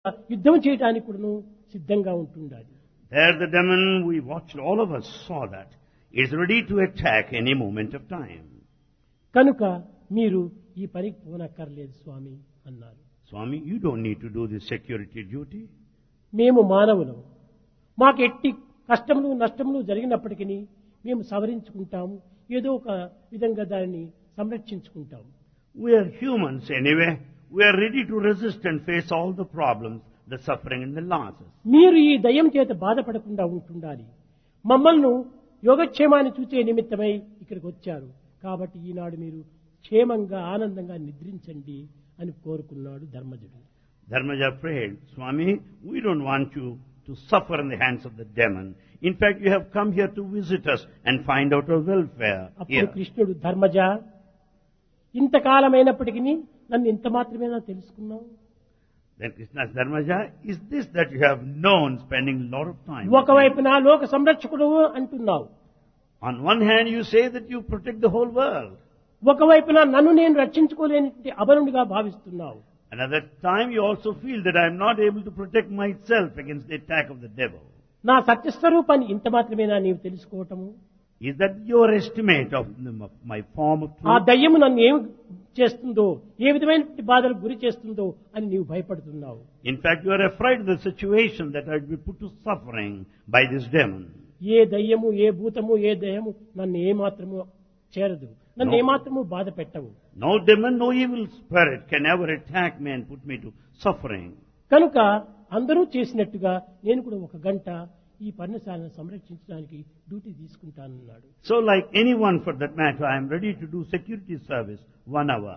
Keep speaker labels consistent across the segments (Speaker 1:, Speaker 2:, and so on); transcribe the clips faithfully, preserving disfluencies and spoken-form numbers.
Speaker 1: యుద్ధం చేయడానికి కూడాను సిద్ధంగా ఉంటుండాలి.
Speaker 2: There the demon, we watched, all of us saw that, is ready to attack any moment of time.
Speaker 1: కనుక మీరు ఈ పనికి పోనక్కర్లేదు స్వామి అన్నారు.
Speaker 2: Swami, you don't need to do this security duty.
Speaker 1: మేము మానవులం, మాకు ఎట్టి కష్టములు నష్టములు జరిగినప్పటికీ మేము సవరించుకుంటాము, ఏదో ఒక విధంగా దానిని సంరక్షించుకుంటాము.
Speaker 2: We are humans anyway. We are ready to resist and face all the problems, the suffering and the losses.
Speaker 1: మీరు ఈ దయ్యం చేత బాధపడకుండా ఉంటుండాలి. మమ్మల్ని యోగక్షేమాన్ని చూచే నిమిత్తమై ఇక్కడికి వచ్చారు కాబట్టి ఈనాడు మీరు క్షేమంగా ఆనందంగా నిద్రించండి అని కోరుకున్నాడు ధర్మజుడు.
Speaker 2: Dharmaja prayed, Swami, we don't want you to suffer in the hands of the demon. In fact, you have come here to visit us and find out our welfare
Speaker 1: అప్పుడు
Speaker 2: here.
Speaker 1: కృష్ణుడు, ధర్మజ, ఇంతకాలమైనప్పటికీ నన్ను ఇంత మాత్రమేనా తెలుసుకున్నావు?
Speaker 2: Then Krishna says, Dharmaja, is this that you have known spending a lot of time? with me?
Speaker 1: ఒకవైపు నా లోక సంరక్షకుడు అంటున్నావు,
Speaker 2: On one hand, you say that you protect the whole world.
Speaker 1: ఒకవైపున నన్ను నేను రక్షించుకోలేని అబలుడిగా భావిస్తున్నావు.
Speaker 2: Another time, you also feel that I am not able to protect myself against the attack of the devil.
Speaker 1: నా సత్యస్వరూపాన్ని ఇంత మాత్రమేనా నీవు తెలుసుకోవటము?
Speaker 2: Is that your estimate of the- of my form of
Speaker 1: ఆ
Speaker 2: truth?
Speaker 1: దయ్యము నన్ను ఏం చేస్తుందో, ఏ విధమైన బాధలకు గురి చేస్తుందో అని నీవు భయపడుతున్నావు.
Speaker 2: In fact, you are afraid of the situation that I will be put to suffering by this demon.
Speaker 1: ఏ దయ్యము, ఏ భూతము, ఏ దయ్యము నన్ను ఏమాత్రము చేరదు, నన్ను
Speaker 2: No.
Speaker 1: ఏమాత్రము బాధ పెట్టవు.
Speaker 2: No demon, no evil spirit can ever attack me and put me to suffering.
Speaker 1: కనుక అందరూ చేసినట్టుగా నేను కూడా ఒక గంట ఈ పర్ణశాలను సంరక్షించడానికి duty తీసుకుంటానన్నాడు.
Speaker 2: So like anyone for that matter, I am ready to do security service one hour.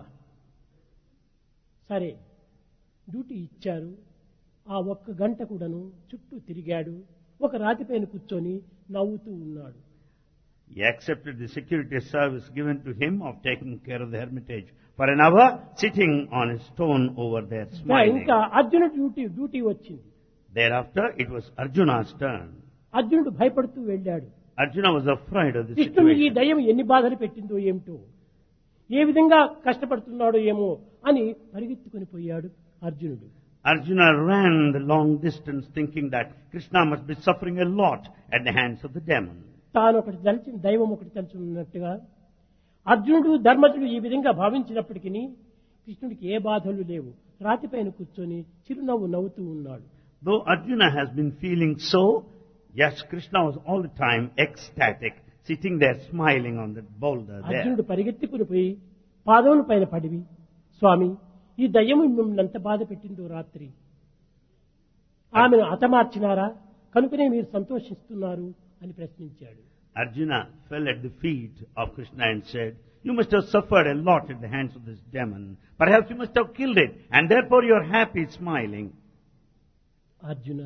Speaker 1: సరే, డ్యూటీ ఇచ్చారు. ఆ ఒక్క గంట కూడాను చుట్టూ తిరిగాడు. ఒక రాతిపైన కూర్చొని నవ్వుతూ ఉన్నాడు.
Speaker 2: He accepted the security service given to him of taking care of the hermitage for an hour, sitting on a stone over there, smiling.
Speaker 1: ఇంకా అర్జున డ్యూటీ డ్యూటీ వచ్చింది.
Speaker 2: Thereafter, it was Arjuna's turn.
Speaker 1: అర్జునుడు భయపడుతూ వెళ్ళాడు.
Speaker 2: Arjuna was afraid of the
Speaker 1: కృష్ణుడు ఈ
Speaker 2: situation.
Speaker 1: దయ్యం ఎన్ని బాధలు పెట్టిందో ఏమిటో, ఏ విధంగా కష్టపడుతున్నాడో ఏమో అని పరిగెత్తుకొని పోయాడు అర్జునుడు.
Speaker 2: Arjuna ran the long distance thinking that Krishna must be suffering a lot at the hands of the demon.
Speaker 1: తాను ఒకటి తలచిన దైవం ఒకటి తలుచున్నట్టుగా అర్జునుడు ధర్మజుడు ఈ విధంగా భావించినప్పటికీ కృష్ణుడికి ఏ బాధలు లేవు. రాతిపైన కూర్చొని చిరునవ్వు నవ్వుతూ ఉన్నాడు.
Speaker 2: Though Arjuna has been feeling so, yes, Krishna was all the time ecstatic, sitting there smiling on that boulder there.
Speaker 1: అర్జునుడు పరిగెత్తుకుని పోయి పాదముల పైన పడివి, స్వామి, ఈ దయ్యము మిమ్మల్ని ఎంత బాధ పెట్టిందో రాత్రి, ఆమెను హతమార్చినారా, కనుకనే మీరు సంతోషిస్తున్నారు అని ప్రశ్నించాడు.
Speaker 2: Arjuna fell at the feet of Krishna and said, you must have suffered a lot at the hands of this demon. Perhaps you must have killed it, and therefore you are happy, smiling.
Speaker 1: Arjuna,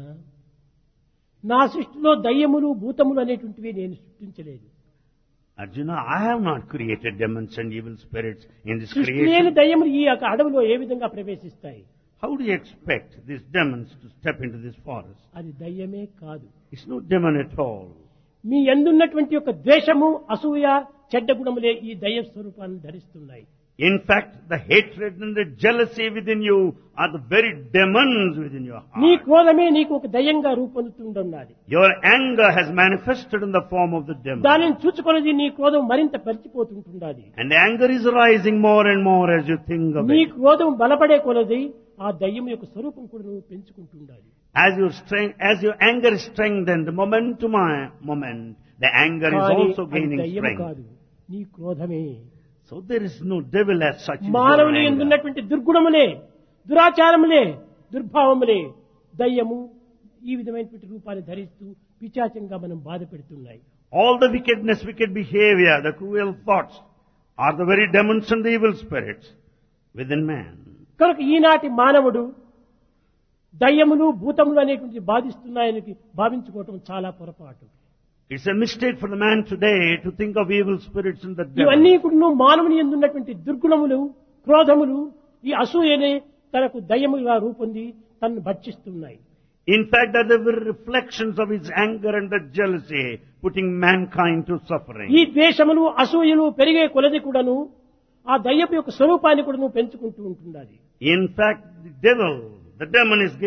Speaker 1: నా సృష్టిలో దయ్యములు భూతములు అనేటువంటివి నేను సృష్టించలేదు.
Speaker 2: Arjuna, I have not created demons and evil spirits in this
Speaker 1: సృష్టి లేని
Speaker 2: creation.
Speaker 1: దయ్యములు ఈ యొక్క అడవిలో ఏ విధంగా ప్రవేశిస్తాయి?
Speaker 2: How do you expect these demons to step into this forest?
Speaker 1: అది దయ్యమే కాదు.
Speaker 2: It's no demon at all.
Speaker 1: మీ ఎందున్నటువంటి యొక్క ద్వేషము, అసూయ, చెడ్డ గుణములే ఈ దయ్య స్వరూపాన్ని ధరిస్తున్నాయి.
Speaker 2: In fact, the hatred and the jealousy within you are the very demons within your
Speaker 1: నీ
Speaker 2: heart.
Speaker 1: క్రోధమే నీకు ఒక దయ్యంగా రూపొందుతుంటున్నది.
Speaker 2: Your anger has manifested in the form of the demon.
Speaker 1: దానిని చూచుకొనది నీ క్రోధం మరింత పెరిచిపోతుంటున్నది.
Speaker 2: And the anger is rising more and more as you think of
Speaker 1: నీ
Speaker 2: it.
Speaker 1: క్రోధం బలపడే కొలది ఆ దయ్యం యొక్క స్వరూపం కూడా నువ్వు పెంచుకుంటుండాలి.
Speaker 2: As your strength, as your anger is strengthened, moment to my moment, the anger is
Speaker 1: కానీ
Speaker 2: also
Speaker 1: అది
Speaker 2: gaining
Speaker 1: దయ్యం
Speaker 2: strength.
Speaker 1: కాదు, నీ క్రోధమే.
Speaker 2: So there is no devil as such in your
Speaker 1: మానవుని
Speaker 2: anger.
Speaker 1: ఎందున్నటువంటి దుర్గుణములే, దురాచారములే, దుర్భావములే దయ్యము ఈ విధమైనటువంటి రూపాన్ని ధరిస్తూ పిశాచంగా మనం బాధ పెడుతున్నాయి.
Speaker 2: All the wickedness, wicked behavior, the cruel thoughts are the very demons and the evil spirits within man.
Speaker 1: కనుక ఈనాటి మానవుడు దయ్యములు భూతములు అనేటువంటి బాధిస్తున్నాయని భావించుకోవటం చాలా పొరపాటు.
Speaker 2: It's a mistake for the man today to think of evil spirits and the
Speaker 1: ఇవన్నీ
Speaker 2: devil.
Speaker 1: కూడా మానవుని ఎందున్నటువంటి దుర్గుణములు, క్రోధములు, ఈ అసూయనే తనకు దయ్యముగా రూపొంది తనను భక్షిస్తున్నాయి.
Speaker 2: In fact, they're the very reflections of his anger and the jealousy, putting mankind to suffering.
Speaker 1: ఈ ద్వేషములు, అసూయలు పెరిగే కొలది కూడాను ఆ దయ్యపు యొక్క స్వరూపాన్ని కూడా నువ్వు పెంచుకుంటూ ఉంటున్నది.
Speaker 2: In fact, the devil, the demon is gaining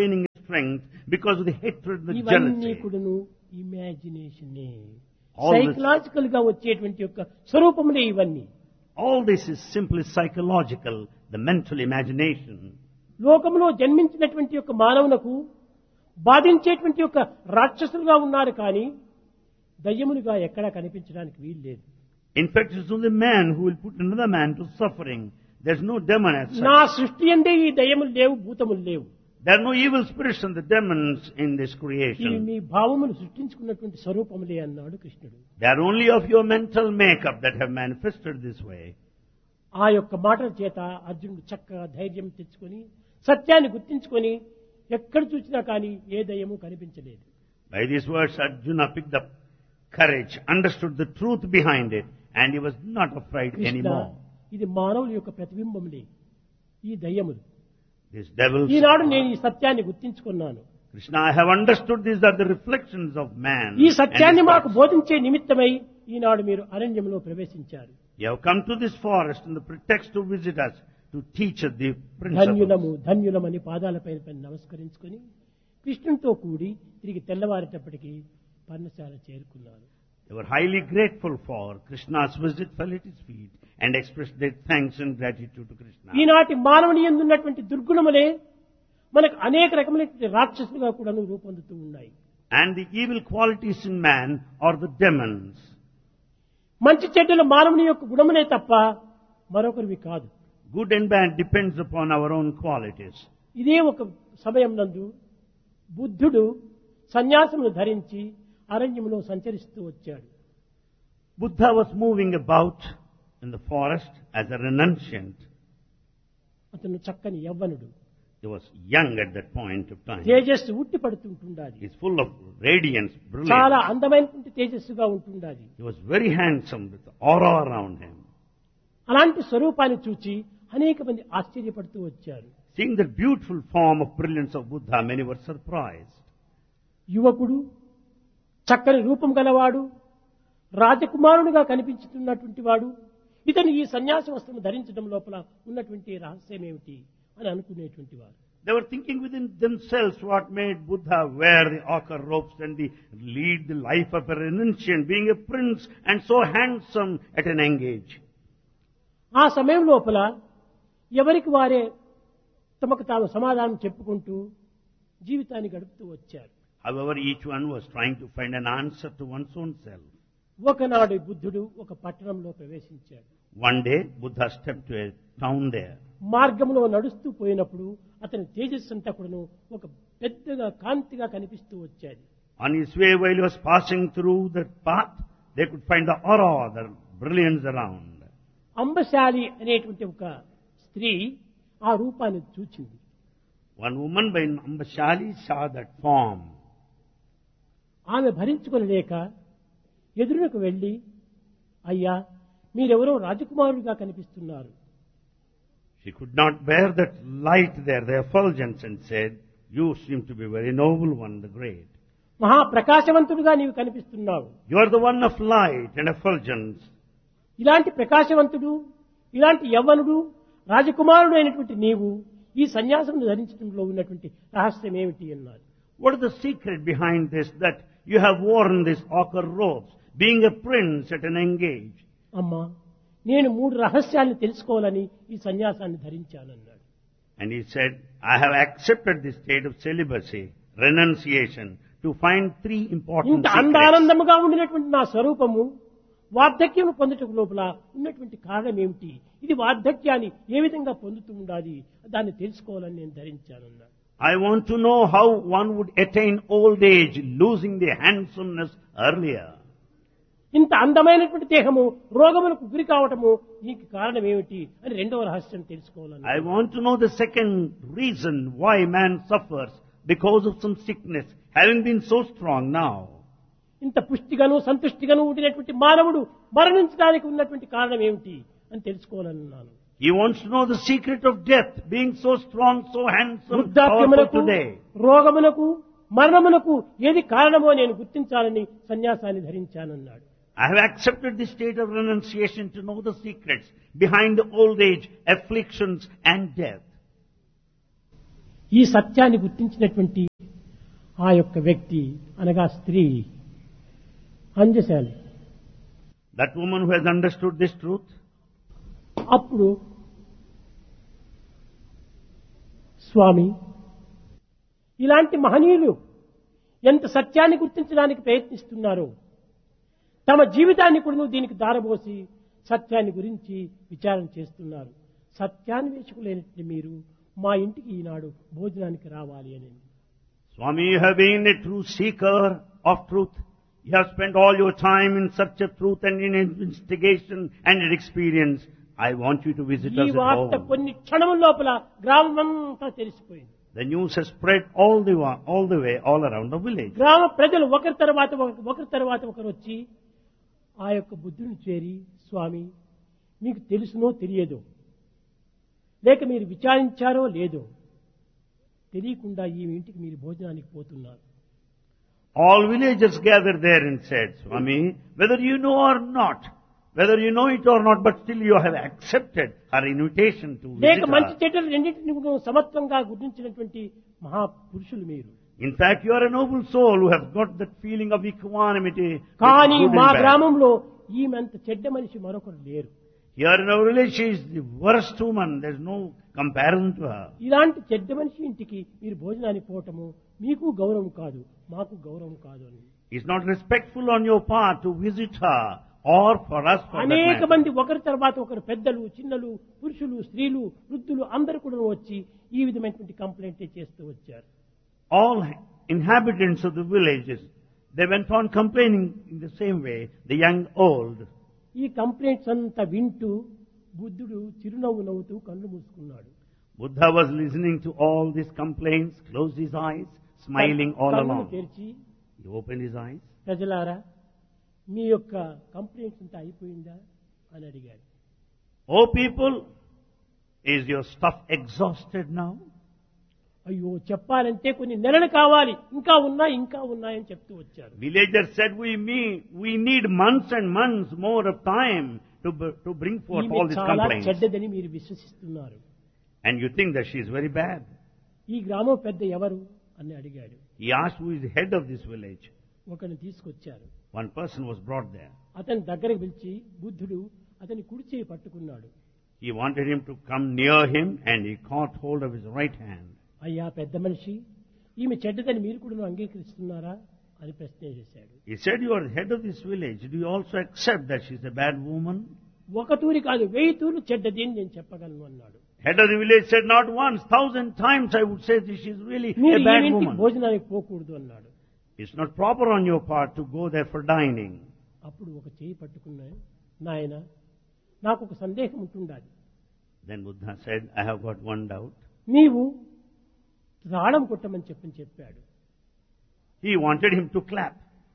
Speaker 2: strength because of the hatred and the
Speaker 1: ఇవన్నీ
Speaker 2: jealousy.
Speaker 1: కూడాను ఇమాజినేషనే,
Speaker 2: All this-
Speaker 1: సైకలాజికల్ గా వచ్చేటువంటి యొక్క స్వరూపములే ఇవన్నీ.
Speaker 2: All this is simply psychological, the mental imagination.
Speaker 1: లోకంలో జన్మించినటువంటి యొక్క మానవునకు బాధించేటువంటి యొక్క రాక్షసులుగా ఉన్నారు కానీ దయ్యములుగా ఎక్కడా కనిపించడానికి వీలు లేదు.
Speaker 2: In fact, it's only man who will put another man to suffering. There's no demon as such.
Speaker 1: నా సృష్టి అందే ఈ దయ్యములు లేవు, భూతములు లేవు.
Speaker 2: There are no evil spirits and the demons in this
Speaker 1: ఇవి
Speaker 2: creation.
Speaker 1: మీ భావమును సృష్టించుకున్నటువంటి స్వరూపములే అన్నాడు కృష్ణుడు.
Speaker 2: They are only of your mental makeup that have manifested this way.
Speaker 1: ఆ యొక్క మాటల చేత అర్జునుడు చక్కగా ధైర్యం తెచ్చుకొని సత్యాన్ని గుర్తించుకొని ఎక్కడ చూసినా కానీ ఏ దయ్యము కనిపించలేదు.
Speaker 2: By these words, Arjuna picked up courage, understood the truth behind it, and he was not afraid
Speaker 1: Krishna,
Speaker 2: anymore.
Speaker 1: ఇది మానవుల యొక్క ప్రతిబింబములే ఈ దయ్యములు.
Speaker 2: These devils.
Speaker 1: ఈనాడు నేను ఈ సత్యాన్ని గుర్తించుకున్నాను.
Speaker 2: Krishna, I have understood these are the reflections of man.
Speaker 1: ఈ
Speaker 2: and
Speaker 1: సత్యాన్ని
Speaker 2: his
Speaker 1: మాకు
Speaker 2: thoughts.
Speaker 1: బోధించే నిమిత్తమై ఈనాడు మీరు అరణ్యంలో ప్రవేశించారు.
Speaker 2: You have come to this forest on the pretext to visit us, to teach us the principles.
Speaker 1: ధన్యులము ధన్యులమని పాదాలపైన పైన నమస్కరించుకొని కృష్ణునితో కూడి తిరిగి తెల్లవారేటప్పటికి పర్ణశాల చేరుకున్నారు.
Speaker 2: They were highly grateful for Krishna's visit, fell at his feet, and expressed their thanks and gratitude to Krishna.
Speaker 1: ఈనాటి మానవుని యందు ఉన్నటువంటి దుర్గుణములే మనకు అనేక రకమైనటువంటి రాక్షసులుగా కూడా రూపొందుతూ ఉన్నాయి.
Speaker 2: And the evil qualities in man are the demons.
Speaker 1: మంచి చెడ్డలు మానవుని యొక్క గుణములే తప్ప మరొకరివి కాదు.
Speaker 2: Good and bad depends upon our own qualities.
Speaker 1: ఇదే ఒక సమయం నందు బుద్ధుడు సన్యాసమును ధరించి అరణ్యములో సంచరిస్తూ వచ్చాడు.
Speaker 2: Buddha was moving about in the forest as a renunciant.
Speaker 1: అతను చక్కని యవ్వనుడు,
Speaker 2: He was young at that point of time.
Speaker 1: తేజస్సు ఉట్టి పడుతుంటుండాలి,
Speaker 2: He's full of radiance,
Speaker 1: చాలా
Speaker 2: brilliance.
Speaker 1: అందమైనటువంటి తేజస్సుగా ఉంటుండాలి.
Speaker 2: He was very handsome with aura around him.
Speaker 1: అలాంటి స్వరూపాన్ని చూచి అనేక మంది ఆశ్చర్యపడుతూ వచ్చారు.
Speaker 2: Seeing the beautiful form of brilliance of Buddha, many were surprised.
Speaker 1: యువకుడు, చక్కని రూపం గలవాడు, రాజకుమారునిగా కనిపించుతున్నటువంటి వాడు, ఇతను ఈ సన్యాస వస్త్రం ధరించడం లోపల ఉన్నటువంటి రహస్యం ఏమిటి అని అనుకునేటువంటి వారు.
Speaker 2: They were thinking within themselves what made Buddha wear the ochre robes and the, lead the life of a renunciant, being a prince and so handsome at an young age.
Speaker 1: ఆ సమయం లోపల ఎవరికి వారే తమకు తాము సమాధానం చెప్పుకుంటూ జీవితాన్ని గడుపుతూ వచ్చారు.
Speaker 2: However, each one was trying to find an answer to one's own self.
Speaker 1: ఒకనాడు బుద్ధుడు ఒక పట్టణంలో ప్రవేశించాడు.
Speaker 2: One day, Buddha stepped to a town there.
Speaker 1: మార్గంలో నడుస్తూ పోయినప్పుడు అతని తేజస్సు అంతా కూడాను ఒక పెద్దగా కాంతిగా కనిపిస్తూ వచ్చేది.
Speaker 2: On his way, while he was passing through the path, they could find the aura, the brilliance around.
Speaker 1: అంబశాలి అనేటువంటి ఒక స్త్రీ ఆ రూపాన్ని చూచింది.
Speaker 2: One woman by name Ambashali saw that form.
Speaker 1: ఆమె భరించుకొనలేక ఎదురునకు వెళ్లి, అయ్యా మీరెవరో రాజకుమారుడిగా కనిపిస్తున్నారు,
Speaker 2: She could not bear that light there, the effulgence, and said, "You seem to be a very noble one, the great.
Speaker 1: మహాప్రకాశవంతుడిగా నీవు కనిపిస్తున్నావు.
Speaker 2: You are the one of light and effulgence."
Speaker 1: ఇలాంటి ప్రకాశవంతుడు, ఇలాంటి యవ్వనుడు, రాజకుమారుడు అయినటువంటి నీవు ఈ సన్యాసం ధరించడంలో ఉన్నటువంటి రహస్యం ఏమిటి అన్నారు.
Speaker 2: What is the secret behind this, that you have worn these ochre robes, being a prince at an young age?
Speaker 1: అమ్మా, నేను మూడు రహస్యాలను తెలుసుకోవాలని ఈ సన్యాసాన్ని ధరించానన్నాడు.
Speaker 2: And he said, "I have accepted this state of celibacy, renunciation, to find three important
Speaker 1: ఇంత
Speaker 2: secrets."
Speaker 1: అందానందముగా ఉండినటువంటి నా స్వరూపము వార్ధక్యం పొందుటకు లోపల ఉన్నటువంటి కారణం ఏమిటి, ఇది వార్ధక్యాన్ని ఏ విధంగా పొందుతూ ఉండాలి, దాన్ని తెలుసుకోవాలని నేను ధరించానన్నాడు.
Speaker 2: I want to know how one would attain old age, losing the handsomeness earlier.
Speaker 1: ఇంత అందమైనటువంటి దేహము రోగములకు గురి కావటము దీనికి కారణం ఏమిటి అని రెండవ రహస్యం తెలుసుకోవాలని.
Speaker 2: I want to know the second reason why man suffers because of some sickness, having been so strong now.
Speaker 1: ఇంత పుష్టిగాను సంతుష్టిగాను ఉండినటువంటి మానవుడు మరణించడానికి ఉన్నటువంటి కారణం ఏమిటి అని తెలుసుకోవాలన్నాను.
Speaker 2: He wants to know the secret of death, being so strong, so handsome, powerful
Speaker 1: వృద్ధాప్యమునకు,
Speaker 2: today.
Speaker 1: రోగమునకు, మరణమునకు ఏది కారణమో నేను గుర్తించాలని సన్యాసాన్ని ధరించానన్నాడు.
Speaker 2: I have accepted the state of renunciation to know the secrets behind the old age, afflictions and death.
Speaker 1: ఈ సత్యాన్ని గుర్తించినటువంటి ఆ యొక్క వ్యక్తి అనగా స్త్రీ అంజశాలి.
Speaker 2: That woman who has understood this truth,
Speaker 1: అప్పుడు స్వామి ఇలాంటి మహనీయులు ఎంత సత్యాన్ని గుర్తించడానికి ప్రయత్నిస్తున్నారో తమ జీవితాన్ని కూడా దీనికి దారబోసి సత్యాన్ని గురించి విచారణ చేస్తున్నారు. సత్యాన్వేషకులైనటువంటి మీరు మా ఇంటికి ఈనాడు భోజనానికి రావాలి అని.
Speaker 2: Swami, you have been a true seeker of truth. You have spent all your time in search of truth and in investigation and in experience. I want you to visit
Speaker 1: ఈ
Speaker 2: us at
Speaker 1: వార్త
Speaker 2: home.
Speaker 1: కొన్ని క్షణముల లోపల గ్రామమంతా తెలిసిపోయింది.
Speaker 2: The news has spread all the wa- all the way, all around the village.
Speaker 1: గ్రామ ప్రజలు ఒకరి తర్వాత ఒక- ఒకరి తర్వాత ఒకరు వచ్చి ఆ యొక్క బుద్ధుని చేరి, స్వామి మీకు తెలుసునో తెలియదో, లేక మీరు విచారించారో లేదో తెలియకుండా ఈ ఇంటికి మీరు భోజనానికి పోతున్నారు.
Speaker 2: All villagers gathered there and said, Swami, whether you know or not, whether you know it or not, but still you have accepted her invitation to
Speaker 1: లేక
Speaker 2: visit
Speaker 1: మంచి
Speaker 2: her.
Speaker 1: చెడ్డలు రెండింటిని కూడా సమత్వంగా గుర్తించినటువంటి మహాపురుషులు మీరు.
Speaker 2: In fact, you are a noble soul who has got that feeling of equanimity. with
Speaker 1: కానీ
Speaker 2: good and
Speaker 1: మా
Speaker 2: bad.
Speaker 1: గ్రామంలో ఈమెంత చెడ్డ మనిషి మరొకరు లేరు.
Speaker 2: Here in our village, she is the worst woman. There is no comparison to her.
Speaker 1: ఇలాంటి చెడ్డ మనిషి ఇంటికి మీరు భోజనానికి పోవటము మీకు గౌరవం కాదు, మాకు గౌరవం కాదు అని.
Speaker 2: It's not respectful on your part to visit her or for us for that
Speaker 1: అనేక
Speaker 2: matter.
Speaker 1: మంది ఒకరి తర్వాత ఒకరు పెద్దలు, చిన్నలు, పురుషులు, స్త్రీలు, వృద్ధులు అందరూ కూడా వచ్చి ఈ విధమైనటువంటి కంప్లైంట్ చేస్తూ వచ్చారు.
Speaker 2: All inhabitants of the villages, they went on complaining in the same way, the young, old.
Speaker 1: ఈ కంప్లైంట్స్ అంతా వింటూ బుద్ధుడు చిరునవ్వు నవ్వుతూ కళ్ళు మూసుకున్నాడు.
Speaker 2: Buddha was listening to all these complaints, closed his eyes, smiling all
Speaker 1: కన్నులు
Speaker 2: along.
Speaker 1: తెరిచి,
Speaker 2: He opened his eyes.
Speaker 1: ప్రజలారా మీ యొక్క కంప్లైంట్స్ అంతా అయిపోయిందా అని అడిగాడు.
Speaker 2: Oh people, is your stuff exhausted now?
Speaker 1: అయ్యో చెప్పాలంటే కొన్ని నెలలు కావాలి, ఇంకా ఉన్నాయి ఇంకా ఉన్నాయని చెప్తూ వచ్చారు.
Speaker 2: Villagers said, we mean, we need months and months more of time to, b- to bring forth
Speaker 1: ఈమె
Speaker 2: all these
Speaker 1: చాలా
Speaker 2: complaints.
Speaker 1: చెడ్డదని మీరు విశ్వసిస్తున్నారు.
Speaker 2: And you think that she is very bad.
Speaker 1: ఈ గ్రామం పెద్ద ఎవరు అని అడిగాడు.
Speaker 2: He asked who is the head of this village.
Speaker 1: ఒకరిని తీసుకొచ్చారు.
Speaker 2: One person was brought there.
Speaker 1: అతని దగ్గరకు పిలిచి బుద్ధుడు అతని కుడి చేయి పట్టుకున్నాడు.
Speaker 2: He wanted him to come near him and he caught hold of his right hand.
Speaker 1: అయ్యా పెద్ద మనిషి, ఈమె చెడ్డదని మీరు కూడా అంగీకరిస్తున్నారా అని ప్రశ్న చేశాడు.
Speaker 2: He said, you are the head of this village. Do you also accept that she is a bad woman?
Speaker 1: ఒక తూరి కాదు వెయ్యి తూర్లు చెడ్డది అని నేను చెప్పగలను అన్నాడు.
Speaker 2: Head of the village said, not once, thousand times I would say that she is really
Speaker 1: మీరు
Speaker 2: a
Speaker 1: ఈ
Speaker 2: bad
Speaker 1: ఇంటికి
Speaker 2: woman.
Speaker 1: భోజనానికి పోకూడదు అన్నాడు.
Speaker 2: It's not proper on your part to go there for dining.
Speaker 1: అప్పుడు ఒక చేయి పట్టుకున్నా, నాయన నాకు ఒక సందేహం ఉంటుండాలి.
Speaker 2: Then Buddha said, I have got one doubt.
Speaker 1: నీవు రాళం కొట్టమని చెప్పని చెప్పాడు.
Speaker 2: He wanted him to clap.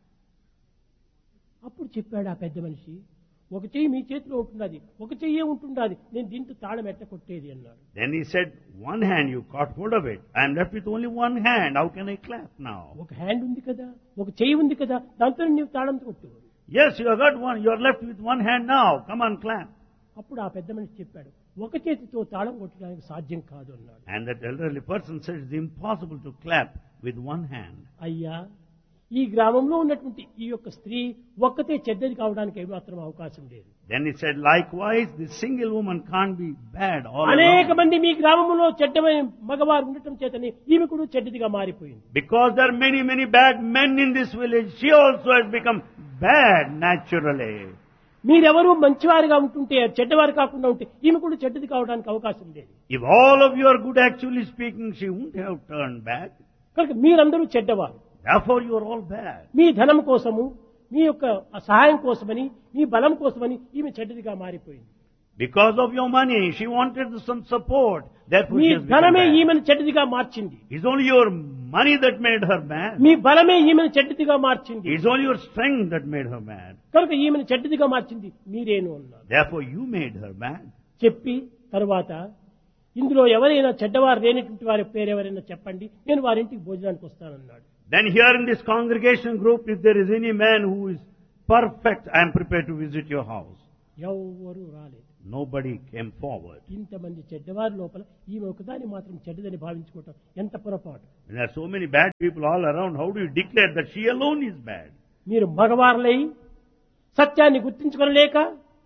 Speaker 1: అప్పుడు చెప్పాడు ఆ పెద్ద మనిషి, ఒక చెయ్యి మీ చేతిలో ఉంటున్నది, ఒక చెయ్యే ఉంటుండాది, నేను దీంతో తాళం ఎట్ట కొట్టేది అన్నాడు.
Speaker 2: Then he said, one hand you caught hold of it. I am left with only one hand. How can I clap now?
Speaker 1: ఒక హ్యాండ్ ఉంది కదా, ఒక చెయ్యి ఉంది కదా, దాంతో నీవు తాళం కొట్టు.
Speaker 2: Yes, you have got one. You are left with one hand now. Come on, clap.
Speaker 1: అప్పుడు ఆ పెద్ద మనిషి చెప్పాడు, ఒక చేతితో తాళం కొట్టడానికి సాధ్యం కాదు అన్నాడు.
Speaker 2: And that elderly person said, it's impossible to clap with one hand.
Speaker 1: అయ్యా ఈ గ్రామంలో ఉన్నటువంటి ఈ యొక్క స్త్రీ ఒక్కతే చెడ్డది కావడానికి ఏమాత్రం అవకాశం లేదు.
Speaker 2: Then he said, likewise, this single woman can't be bad all
Speaker 1: అనేక
Speaker 2: along.
Speaker 1: మంది మీ గ్రామంలో చెడ్డమైన మగవారు ఉండటం చేతనే ఈమె కూడా చెడ్డదిగా మారిపోయింది.
Speaker 2: Because there are many, many bad men in this village, she also has become bad naturally.
Speaker 1: మీరెవరూ మంచివారుగా ఉంటుంటే చెడ్డవారు కాకుండా ఉంటే ఈమె కూడా చెడ్డది కావడానికి అవకాశం లేదు.
Speaker 2: If all of you are good actually speaking, she wouldn't have turned bad.
Speaker 1: కనుక మీరందరూ చెడ్డవారు.
Speaker 2: Therefore you are all bad.
Speaker 1: మీ ధనం కోసము, మీ యొక్క సహాయం కోసమని, మీ బలం కోసమని ఈమె చెడ్డదిగా మారిపోయింది.
Speaker 2: Because of your money, she wanted some support. Therefore
Speaker 1: me
Speaker 2: she has become
Speaker 1: ధనమే
Speaker 2: bad.
Speaker 1: ఈమెను చెడ్డదిగా మార్చింది.
Speaker 2: It's only your money that made her bad.
Speaker 1: మీ బలమే ఈమెను చెడ్డదిగా మార్చింది.
Speaker 2: It's only your strength that made her mad.
Speaker 1: కనుక ఈమెను చెడ్డదిగా మార్చింది మీరేను అన్నారు.
Speaker 2: Therefore you made her bad.
Speaker 1: చెప్పి తరువాత ఇందులో ఎవరైనా చెడ్డవారు లేనటువంటి వారి పేరు ఎవరైనా చెప్పండి, నేను వారింటికి భోజనానికి వస్తానన్నాడు.
Speaker 2: Then here in this congregation group, if there is any man who is perfect, I am prepared to visit your house.
Speaker 1: ఎవరు రాలేదు.
Speaker 2: Nobody came forward.
Speaker 1: ఇంతమంది చెడ్డవారి లోపల ఈమె ఒకదాన్ని మాత్రం చెడ్డదని భావించుకోవటం ఎంత పొరపాటు.
Speaker 2: When there are so many bad people all around, how do you declare that she alone is bad?
Speaker 1: మీరు మగవారులై సత్యాన్ని గుర్తించుకోలేక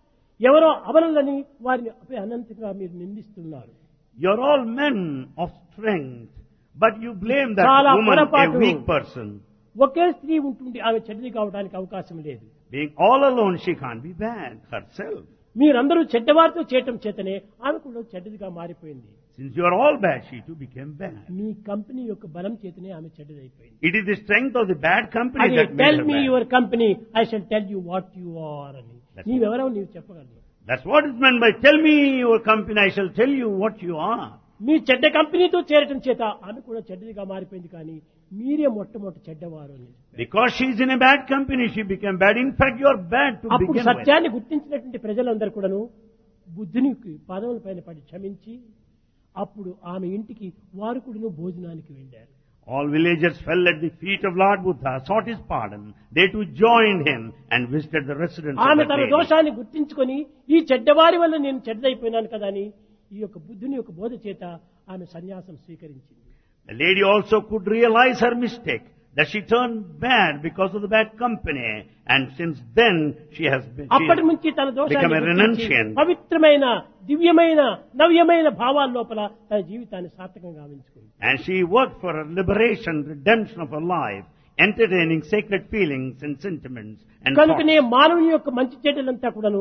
Speaker 1: ఎవరో అబలలని వారిని అనంతంగా మీరు నిందిస్తున్నారు.
Speaker 2: You're all men of strength, but you blame that
Speaker 1: చాలా
Speaker 2: woman, a
Speaker 1: పొరపాటు.
Speaker 2: weak person.
Speaker 1: ఒకే స్త్రీ ఉంటుంది, ఆమె చెడ్డది కావడానికి అవకాశం లేదు.
Speaker 2: Being all alone, she can't be bad herself.
Speaker 1: మీరందరూ చెడ్డవారితో చేయటం చేతనే ఆమె కూడా చెడ్డదిగా మారిపోయింది.
Speaker 2: Since you are all bad, she too became bad.
Speaker 1: Me company యొక్క బలం చేతనే ఆమె చెడ్డదైపోయింది.
Speaker 2: It is the strength of the bad company
Speaker 1: అది
Speaker 2: that made
Speaker 1: tell
Speaker 2: her
Speaker 1: me
Speaker 2: bad.
Speaker 1: Your company, I shall tell you what you are అని.
Speaker 2: That's
Speaker 1: నీవెవరో నీవు చెప్పగలవు.
Speaker 2: That's what is meant by tell me your company, I shall tell you what you are.
Speaker 1: మీ చెడ్డ కంపెనీతో చేరటం చేత ఆమె కూడా చెడ్డదిగా మారిపోయింది, కానీ మీరే మొట్టమొదటి చెడ్డవారు అని.
Speaker 2: Because she is in a bad company, she became bad. In fact, you are bad to
Speaker 1: అప్పుడు
Speaker 2: begin with.
Speaker 1: సత్యాన్ని గుర్తించినటువంటి ప్రజలందరూ కూడాను బుద్ధునికి పాదముల పైన పడి క్షమించి అప్పుడు ఆమె ఇంటికి వారు కూడాను భోజనానికి వెళ్ళారు.
Speaker 2: All villagers fell at the feet of Lord Buddha, sought his pardon. They too joined him and visited the residence of
Speaker 1: ఆమె
Speaker 2: the
Speaker 1: తన
Speaker 2: lady.
Speaker 1: దోషాన్ని గుర్తించుకొని ఈ చెడ్డవారి వల్ల నేను చెడ్డదైపోయినాను కదా అని ఈ యొక్క బుద్ధుని యొక్క బోధ చేత ఆమె సన్యాసం స్వీకరించింది.
Speaker 2: The lady also could realize her mistake, that she turned bad because of the bad company, and since then she has been, she
Speaker 1: అప్పటి
Speaker 2: has
Speaker 1: నుంచి తన దోషాన్ని
Speaker 2: become a
Speaker 1: గుర్తించి
Speaker 2: renunciant.
Speaker 1: పవిత్రమైన దివ్యమైన నవ్యమైన భావాల లోపల తన జీవితాన్ని సార్థకంగా గావించుకుంది.
Speaker 2: And she worked for her liberation, redemption of her life, entertaining sacred feelings and sentiments and
Speaker 1: కనుకనే
Speaker 2: thoughts.
Speaker 1: మానవుని యొక్క మంచి చెడ్డలంతా కూడాను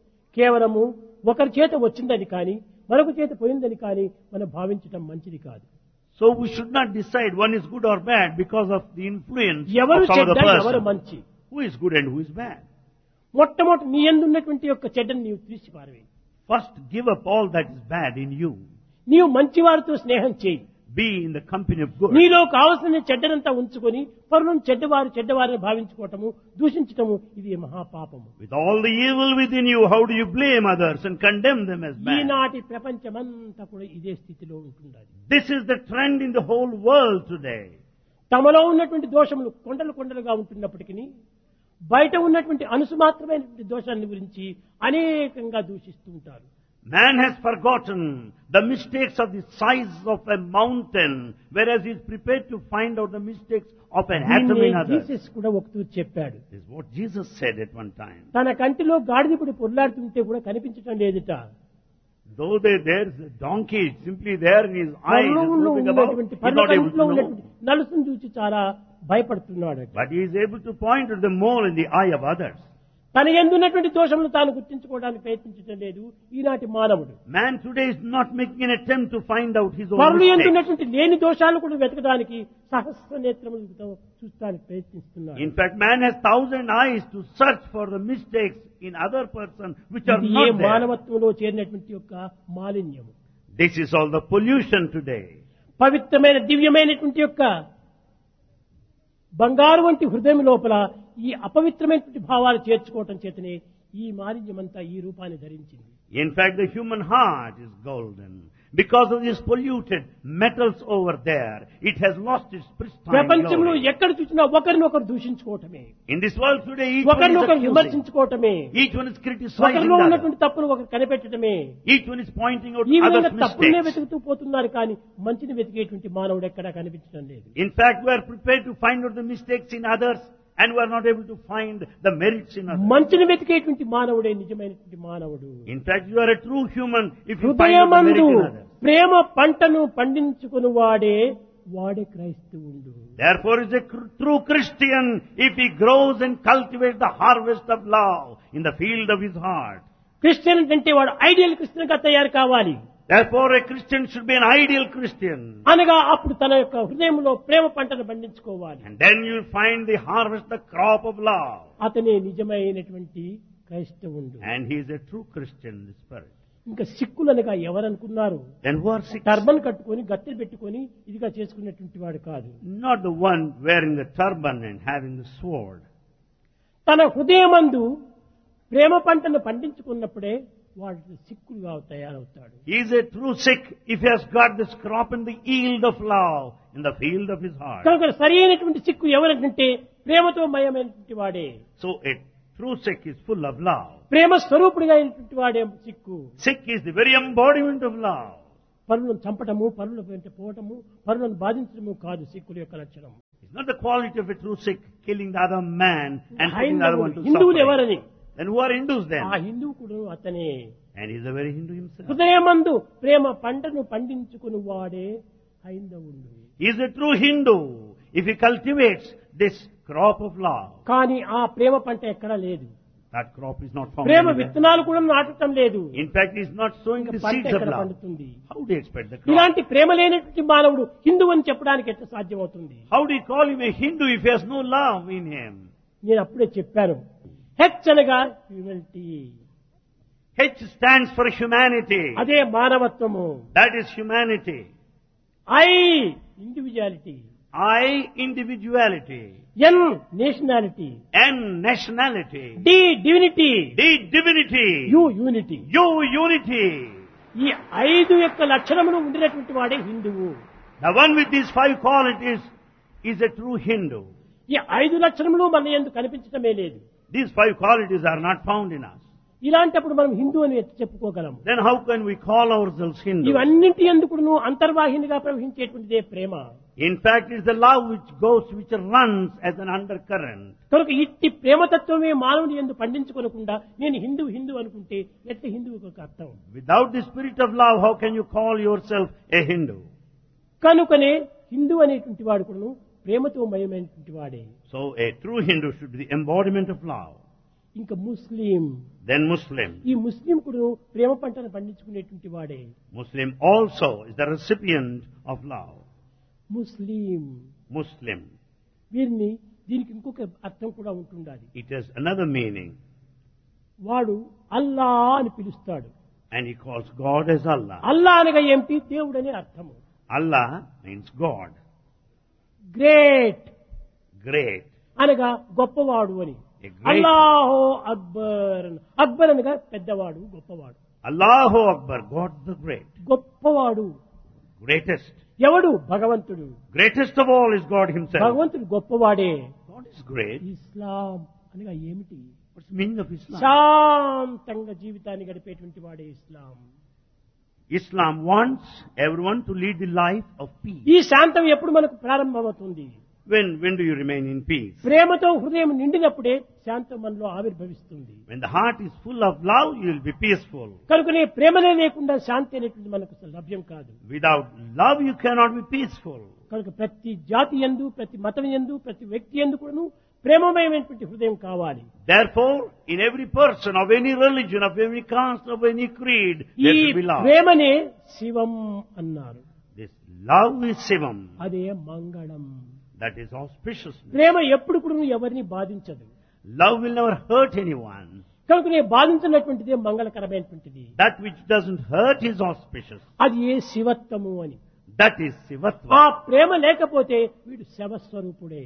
Speaker 1: కేవలము ఒకరి చేత వచ్చిందని కానీ మరొక చేత పోయిందని కానీ మనం భావించటం మంచిది కాదు.
Speaker 2: So we should not decide one is good or bad because of the influence
Speaker 1: ఎవరు
Speaker 2: of some other
Speaker 1: చెడ్డ ఎవరు
Speaker 2: person.
Speaker 1: మంచి,
Speaker 2: Who is good and who is bad?
Speaker 1: మొట్టమొదటి నీ యందు ఉన్నటువంటి యొక్క చెడ్డను నీవు తీసి పారవేయి.
Speaker 2: First, give up all that is bad in you.
Speaker 1: నీవు మంచి వారితో స్నేహం చేయి.
Speaker 2: Be in the company of good.
Speaker 1: నీలో కావలసిన చెడ్డనంతా ఉంచుకొని పరులను చెడ్డవారు చెడ్డవారిని భావించుకోవటము, దూషించటము ఇది మహాపాపము.
Speaker 2: With all the evil within you, how do you blame others and condemn them as bad?
Speaker 1: ఈనాటి ప్రపంచమంతా కూడా ఇదే స్థితిలో ఉంటున్నది.
Speaker 2: This is the trend in the whole world today.
Speaker 1: తమలో ఉన్నటువంటి దోషములు కొండలు కొండలుగా ఉంటున్నప్పటికీ బయట ఉన్నటువంటి అనుసుమాత్రమైనటువంటి దోషాన్ని గురించి అనేకంగా దూషిస్తూ ఉంటారు.
Speaker 2: Man has forgotten the mistakes of the size of a mountain, whereas he is prepared to find out the mistakes of an atom in others.
Speaker 1: Jesus కూడా ఒకతూ చెప్పాడు.
Speaker 2: This is what Jesus said at one time.
Speaker 1: తన కంటిలో గాడిదపుడు పొర్లాడుతుంటే కూడా కనిపించటం లేదుట.
Speaker 2: Though there, there's a donkey simply there in his eyes,
Speaker 1: పరలోకంలో
Speaker 2: is moving about,
Speaker 1: ఉన్నటువంటి
Speaker 2: he's not able
Speaker 1: పరలోకంలో
Speaker 2: to
Speaker 1: ఉన్నటువంటి
Speaker 2: know.
Speaker 1: నలుసును చూసి చాలా భయపడుతున్నాడు.
Speaker 2: But he is able to point to the mole in the eye of others.
Speaker 1: తన ఎందున్నటువంటి దోషములు తాను గుర్తించుకోవడానికి ప్రయత్నించడం లేదు ఈనాటి మానవుడు.
Speaker 2: Man today is not making an attempt to find out his own
Speaker 1: పరులు
Speaker 2: mistakes.
Speaker 1: ఎందున్నటువంటి లేని దోషాలు కూడా వెతకడానికి సహస్ర నేత్రములతో చూస్తానికి ప్రయత్నిస్తున్నాడు.
Speaker 2: In fact, man has thousand eyes to search for the mistakes in other person which are
Speaker 1: ఇది ఏ
Speaker 2: not there.
Speaker 1: మానవత్వంలో చేరినటువంటి యొక్క మాలిన్యము.
Speaker 2: This is all the pollution today.
Speaker 1: పవిత్రమైన దివ్యమైనటువంటి యొక్క బంగారు వంటి హృదయం లోపల ఈ అపవిత్రమైనటువంటి భావాలు చేర్చుకోవటం చేతనే ఈ మాలిన్యమంతా ఈ రూపాన్ని ధరించింది.
Speaker 2: In fact, the human heart is golden. Because of these polluted metals over there, it has lost its pristine
Speaker 1: ప్రపంచంలో
Speaker 2: glory.
Speaker 1: ఎక్కడ చూసినా ఒకరినొకరు దూషించుకోవటమే,
Speaker 2: In this world today, each one is
Speaker 1: ఒకరినొకరు
Speaker 2: accusing.
Speaker 1: విమర్శించుకోవటమే,
Speaker 2: Each one is criticizing
Speaker 1: ఒకరిలో
Speaker 2: the other.
Speaker 1: ఉన్నటువంటి తప్పును ఒకరు కనిపెట్టడమే.
Speaker 2: Each one is pointing out
Speaker 1: ఈ విధంగా
Speaker 2: others'
Speaker 1: తప్పులనే
Speaker 2: mistakes.
Speaker 1: వెతుకుతూ పోతున్నారు, కానీ మంచిని వెతికేటువంటి మానవుడు ఎక్కడా కనిపించడం లేదు.
Speaker 2: In fact, we are prepared to find out the mistakes in others and we are not able to find the merits in others.
Speaker 1: మంచిని వెతికేటువంటి మానవుడే నిజమైనటువంటి మానవుడు.
Speaker 2: In fact, you are a true human if you find out the merit
Speaker 1: హృదయమందు
Speaker 2: in others.
Speaker 1: ప్రేమ పంటను పండించుకుని వాడే వాడే క్రైస్తవుడు.
Speaker 2: Therefore is a cr- true Christian if he grows and cultivates the harvest of love in the field of his heart.
Speaker 1: Christian అంటే వాడు ideal Christian గా తయారు కావాలి.
Speaker 2: Therefore a Christian should be an ideal Christian.
Speaker 1: అనగా అప్పుడు తన యొక్క హృదయంలో ప్రేమ పంటను పండించుకోవాలి.
Speaker 2: And then you'll find the harvest, the crop of love.
Speaker 1: అతనే నిజమైనటువంటి క్రైస్తవుడు.
Speaker 2: And he is a true Christian in the spirit.
Speaker 1: ఇంకా సిక్కులనగా ఎవరనుకున్నారు?
Speaker 2: Then who are sick?
Speaker 1: Turban కట్టుకొని గత్తెలు పెట్టుకొని ఇదిగా చేసుకున్నటువంటి వాడు కాదు.
Speaker 2: Not the one wearing the turban and having the sword.
Speaker 1: తన హృదయమందు ప్రేమ పంటను పండించుకున్నప్పుడే వాడు సిక్కులుగా తయారవుతాడు.
Speaker 2: He is a true Sikh if he has got this crop in the yield of love in the field of his heart.
Speaker 1: కనుక సరి అయినటువంటి సిక్కు ఎవరంటే ప్రేమతో మయమైనటువంటి వాడే.
Speaker 2: So a True Sikh is full of love.
Speaker 1: ప్రేమ స్వరూపుడిగా అయినటువంటి వాడే Sikh.
Speaker 2: Sikh is the very embodiment of love.
Speaker 1: పరులను చంపటము, పరుల వెంట పోవటము, పరులను బాధించడము కాదు సిక్కుల యొక్క లక్షణం.
Speaker 2: It's not the quality of a true Sikh killing the other man and putting the other one to
Speaker 1: హిందువులు
Speaker 2: suffering.
Speaker 1: ఎవరని?
Speaker 2: Then who are Hindus then?
Speaker 1: ఆ హిందువుకుడు అతనే.
Speaker 2: And he's a very Hindu himself.
Speaker 1: హృదయమందు ప్రేమ పంటను పండించుకుని వాడే హైందవుడు.
Speaker 2: He is a true Hindu if he cultivates this crop of love.
Speaker 1: కానీ ఆ ప్రేమ పంట ఎక్కడా లేదు.
Speaker 2: That crop is not found
Speaker 1: Prema
Speaker 2: anywhere.
Speaker 1: విత్తనాలు కూడా నాటటం లేదు.
Speaker 2: In fact, he is not sowing the
Speaker 1: పంట
Speaker 2: seeds of
Speaker 1: ఎక్కడ
Speaker 2: love.
Speaker 1: పండుతుంది?
Speaker 2: How do you expect the crop?
Speaker 1: ఇలాంటి ప్రేమ లేనటువంటి మానవుడు హిందువు అని చెప్పడానికి ఎట్లా సాధ్యమవుతుంది?
Speaker 2: How do you call him a Hindu if he has no love in him?
Speaker 1: నేను అప్పుడే చెప్పాను. హెచ్ అనగా humanity,
Speaker 2: H stands for humanity.
Speaker 1: అదే మానవత్వము.
Speaker 2: That is humanity.
Speaker 1: I individuality,
Speaker 2: I, individuality.
Speaker 1: N nationality,
Speaker 2: N, nationality.
Speaker 1: D divinity,
Speaker 2: D, divinity.
Speaker 1: You unity.
Speaker 2: U, unity.
Speaker 1: ఈ ఐదు యొక్క లక్షణములు ఉండినటువంటి వాడే హిందువు.
Speaker 2: The one with these five qualities is a true Hindu.
Speaker 1: ఈ ఐదు లక్షణములు మన యందు కనిపించటమే లేదు.
Speaker 2: These five qualities are not found in us.
Speaker 1: ఇలాంటప్పుడు మనం హిందూ అని ఎట్లా చెప్పుకోగలము?
Speaker 2: Then how can we call ourselves Hindu?
Speaker 1: ఇవన్నింటి ఎందుకును అంతర్వాహినిగా ప్రవహించేటువంటిదే Prema.
Speaker 2: In fact, it's the love which goes, which runs as an undercurrent.
Speaker 1: కనుక ఇట్టి ప్రేమతత్వమే మానవుని యందు పండించుకోనకుండా నేను హిందూ హిందూ అనుకుంటే ఎట్లా హిందువుకు ఒక అర్థం?
Speaker 2: Without the spirit of love, how can you call yourself a Hindu?
Speaker 1: కనుకనే హిందూ అనేటువంటి వాడు కూడా ప్రేమతో మయమైనటువంటి వాడే.
Speaker 2: So a true Hindu should be the embodiment of love.
Speaker 1: ఇంకా ముస్లిం,
Speaker 2: Then Muslim.
Speaker 1: ఈ ముస్లిం కూడా ప్రేమ పంటను పండించుకునేటువంటి వాడే.
Speaker 2: Muslim also is the recipient of love.
Speaker 1: Muslim
Speaker 2: Muslim.
Speaker 1: వీరిని దీనికి ఇంకొక అర్థం కూడా ఉంటుండాలి.
Speaker 2: It has another meaning.
Speaker 1: వాడు అల్లా అని పిలుస్తాడు.
Speaker 2: And he calls God as Allah.
Speaker 1: అల్లా అనగా ఏమిటి? దేవుడు అనే అర్థము.
Speaker 2: Allah means God.
Speaker 1: Great
Speaker 2: Great.
Speaker 1: అనగా గొప్పవాడు అని.
Speaker 2: A great.
Speaker 1: అల్లాహో అక్బర్ అని. అక్బర్ అనగా పెద్దవాడు, గొప్పవాడు.
Speaker 2: Allahu Akbar. God the great.
Speaker 1: గొప్పవాడు
Speaker 2: Greatest.
Speaker 1: ఎవడు? భగవంతుడు.
Speaker 2: Greatest of all is God himself.
Speaker 1: భగవంతుడు గొప్పవాడే.
Speaker 2: God is great.
Speaker 1: ఇస్లాం అనగా ఏమిటి?
Speaker 2: What's the meaning of Islam?
Speaker 1: శాంతంగా జీవితాన్ని గడిపేటువంటి వాడే ఇస్లాం.
Speaker 2: Islam wants everyone to lead the life of peace.
Speaker 1: ఈ శాంతం ఎప్పుడు మనకు ప్రారంభమవుతుంది?
Speaker 2: When, when do you remain in peace?
Speaker 1: ప్రేమతో హృదయం నిండినప్పుడే శాంతం మనలో ఆవిర్భవిస్తుంది.
Speaker 2: When the heart is full of love, you will be peaceful.
Speaker 1: కనుకనే ప్రేమనే లేకుండా శాంతి అనేటువంటి మనకు లభ్యం కాదు.
Speaker 2: Without love, you cannot be peaceful.
Speaker 1: కనుక ప్రతి జాతి యందు, ప్రతి మతం యందు, ప్రతి వ్యక్తి యందు కూడాను ప్రేమమయమైనటువంటి హృదయం కావాలి.
Speaker 2: Therefore, in every person of any religion, of any caste, of any creed,
Speaker 1: ఈ
Speaker 2: there should be love.
Speaker 1: ప్రేమనే శివం అన్నారు.
Speaker 2: This love is Shivam.
Speaker 1: అదే మంగళం.
Speaker 2: That is auspiciousness.
Speaker 1: ప్రేమ ఎప్పుడు కూడా ఎవరిని బాధించదు.
Speaker 2: Love will never hurt anyone.
Speaker 1: కనుకనే బాధించినటువంటిదే మంగళకరమైనటువంటిది.
Speaker 2: That which doesn't hurt is auspicious.
Speaker 1: అది ఏ శివత్వము అని.
Speaker 2: That is
Speaker 1: ఆ
Speaker 2: Shivatva.
Speaker 1: ప్రేమ లేకపోతే వీడు శవస్వరూపుడే.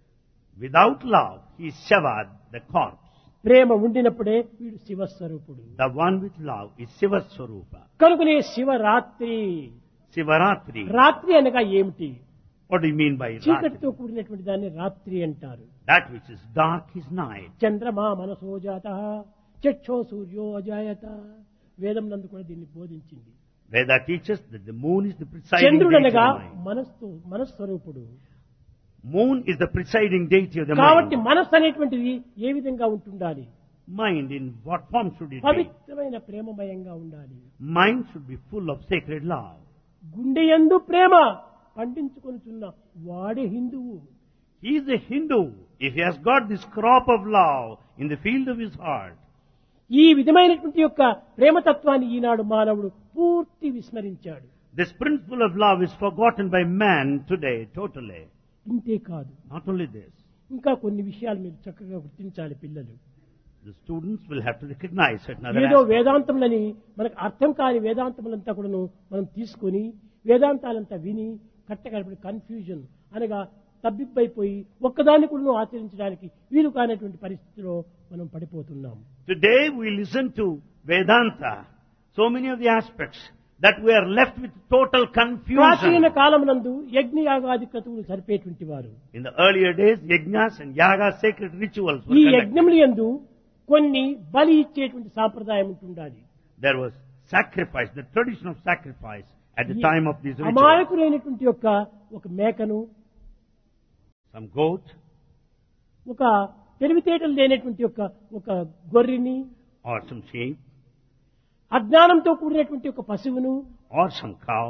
Speaker 2: Without love, he is Shava, the corpse.
Speaker 1: ప్రేమ ఉండినప్పుడే వీడు శివస్వరూపుడు.
Speaker 2: The one with love is Shivaswarupa.
Speaker 1: కనుకనే శివరాత్రి.
Speaker 2: Shivaratri.
Speaker 1: రాత్రి అనగా ఏమిటి?
Speaker 2: What do you mean by
Speaker 1: చీకటితో
Speaker 2: Ratri?
Speaker 1: కూడినటువంటి దాన్ని రాత్రి అంటారు.
Speaker 2: That which is dark is night.
Speaker 1: చంద్రమా మనసోజాత చక్షో సూర్యో అజాయత. వేదం నందు కూడా దీన్ని బోధించింది.
Speaker 2: Veda teaches that the moon is the presiding
Speaker 1: చంద్రుడు
Speaker 2: deity of
Speaker 1: అనగా
Speaker 2: the mind.
Speaker 1: మనస్సు మనస్వరూపుడు.
Speaker 2: Moon is the presiding deity of the
Speaker 1: కాబట్టి
Speaker 2: mind.
Speaker 1: మనస్సు అనేటువంటిది ఏ విధంగా ఉంటుండాలి?
Speaker 2: Mind, in what form should it be?
Speaker 1: పవిత్రమైన ప్రేమమయంగా ఉండాలి.
Speaker 2: Mind should be full of sacred love.
Speaker 1: గుండె యందు ప్రేమ పండించుకొనుచున్న వాడే హిందువు.
Speaker 2: He is a Hindu if he has got this crop of love in the field of his heart.
Speaker 1: ఈ విధమైనటువంటి యొక్క ప్రేమతత్వాన్ని ఈనాడు మానవుడు పూర్తి విస్మరించాడు.
Speaker 2: This principle of love is forgotten by man today totally.
Speaker 1: ఇంతే కాదు,
Speaker 2: Not only this,
Speaker 1: ఇంకా కొన్ని విషయాలు మీరు చక్కగా గుర్తించాలి పిల్లలు.
Speaker 2: the students will have to recognize certain other
Speaker 1: ఏదో
Speaker 2: aspects.
Speaker 1: వేదాంతములని మనకు అర్థం కాని వేదాంతములంతా కూడాను మనం తీసుకొని వేదాంతాలంతా విని కట్టగడపడి కన్ఫ్యూజన్ అనగా తబ్బిబ్బైపోయి ఒక్కదాన్ని కూడా ఆచరించడానికి వీలు కానటువంటి పరిస్థితిలో మనం పడిపోతున్నాం.
Speaker 2: Today we listen to Vedanta, so many of the aspects that we are left with total
Speaker 1: ప్రాచీన
Speaker 2: confusion.
Speaker 1: కాలమునందు యజ్ఞ యాగాది క్రతువులు జరిపేటువంటి వారు.
Speaker 2: In the earlier days, yajnas and yaga sacred rituals were
Speaker 1: ఈ
Speaker 2: conducted.
Speaker 1: యజ్ఞములు యందు కొన్ని బలి ఇచ్చేటువంటి సాంప్రదాయం ఉంటుండాలి.
Speaker 2: There was sacrifice, the tradition of sacrifice at the time of these rituals.
Speaker 1: అమాయకులైనటువంటి యొక్క ఒక మేకను,
Speaker 2: Some goat
Speaker 1: ఒక తెలివితేటలు లేనటువంటి యొక్క ఒక గొర్రెని,
Speaker 2: or some sheep
Speaker 1: అజ్ఞానంతో కూడినటువంటి ఒక పశువును,
Speaker 2: or some cow.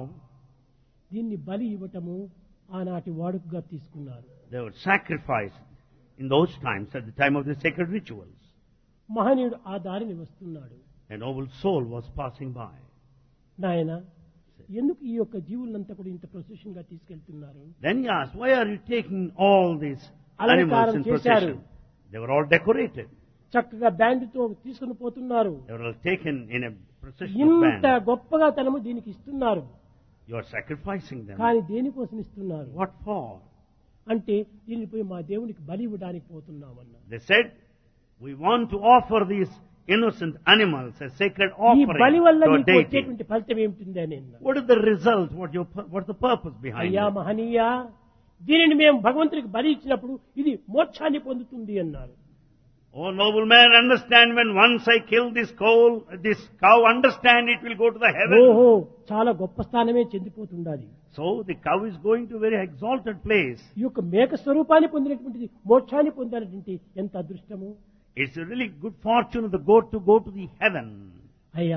Speaker 1: దీన్ని బలి ఇవ్వటము ఆనాటి వాడుకగా తీసుకున్నారు.
Speaker 2: They were sacrificed in those times at the time of the sacred rituals.
Speaker 1: మహనీయుడు ఆ దారిని వస్తున్నాడు.
Speaker 2: A noble soul was passing by.
Speaker 1: నాయన, ఎందుకు ఈ యొక్క జీవులంతా కూడా ఇంత ప్రొసెషన్ గా తీసుకెళ్తున్నారు?
Speaker 2: Then he asked, why are you taking all these animals
Speaker 1: అలంకారం
Speaker 2: in
Speaker 1: చేశారు.
Speaker 2: procession? They were all decorated.
Speaker 1: చక్కగా బ్యాండ్తో తీసుకుని పోతున్నారు.
Speaker 2: They were all taken in a procession of
Speaker 1: ఇంత
Speaker 2: band.
Speaker 1: గొప్పగా తనము దీనికి ఇస్తున్నారు.
Speaker 2: You are sacrificing them.
Speaker 1: కానీ దేనికోసం ఇస్తున్నారు
Speaker 2: What for?
Speaker 1: అంటే దీన్ని పోయి మా దేవునికి బలి ఇవ్వడానికి పోతున్నామన్నారు.
Speaker 2: They said, we want to offer these innocent animals as sacred
Speaker 1: ఈ
Speaker 2: offering
Speaker 1: బలి వల్ల
Speaker 2: to our
Speaker 1: మీకు
Speaker 2: deity.
Speaker 1: వచ్చేటువంటి ఫలితం ఏమిటి అని అన్నారు.
Speaker 2: What is the result? What your pur- what's the purpose behind
Speaker 1: అయ్యా
Speaker 2: it?
Speaker 1: మహనీయ, దీనిని మేము భగవంతునికి బలి ఇచ్చినప్పుడు ఇది మోక్షాన్ని పొందుతుంది అన్నారు.
Speaker 2: Oh noble man, understand, when once I kill this cow, this cow, understand it will go to the heaven.
Speaker 1: ఓహో, చాలా గొప్ప స్థానమే చెందిపోతుండాలి.
Speaker 2: So the cow is going to a very exalted place.
Speaker 1: ఈ యొక్క మేక స్వరూపాన్ని పొందినటువంటిది మోక్షాన్ని పొందాలంటే ఎంత అదృష్టము.
Speaker 2: It's a really good fortune of the goat to go to the heaven.
Speaker 1: అయ్యా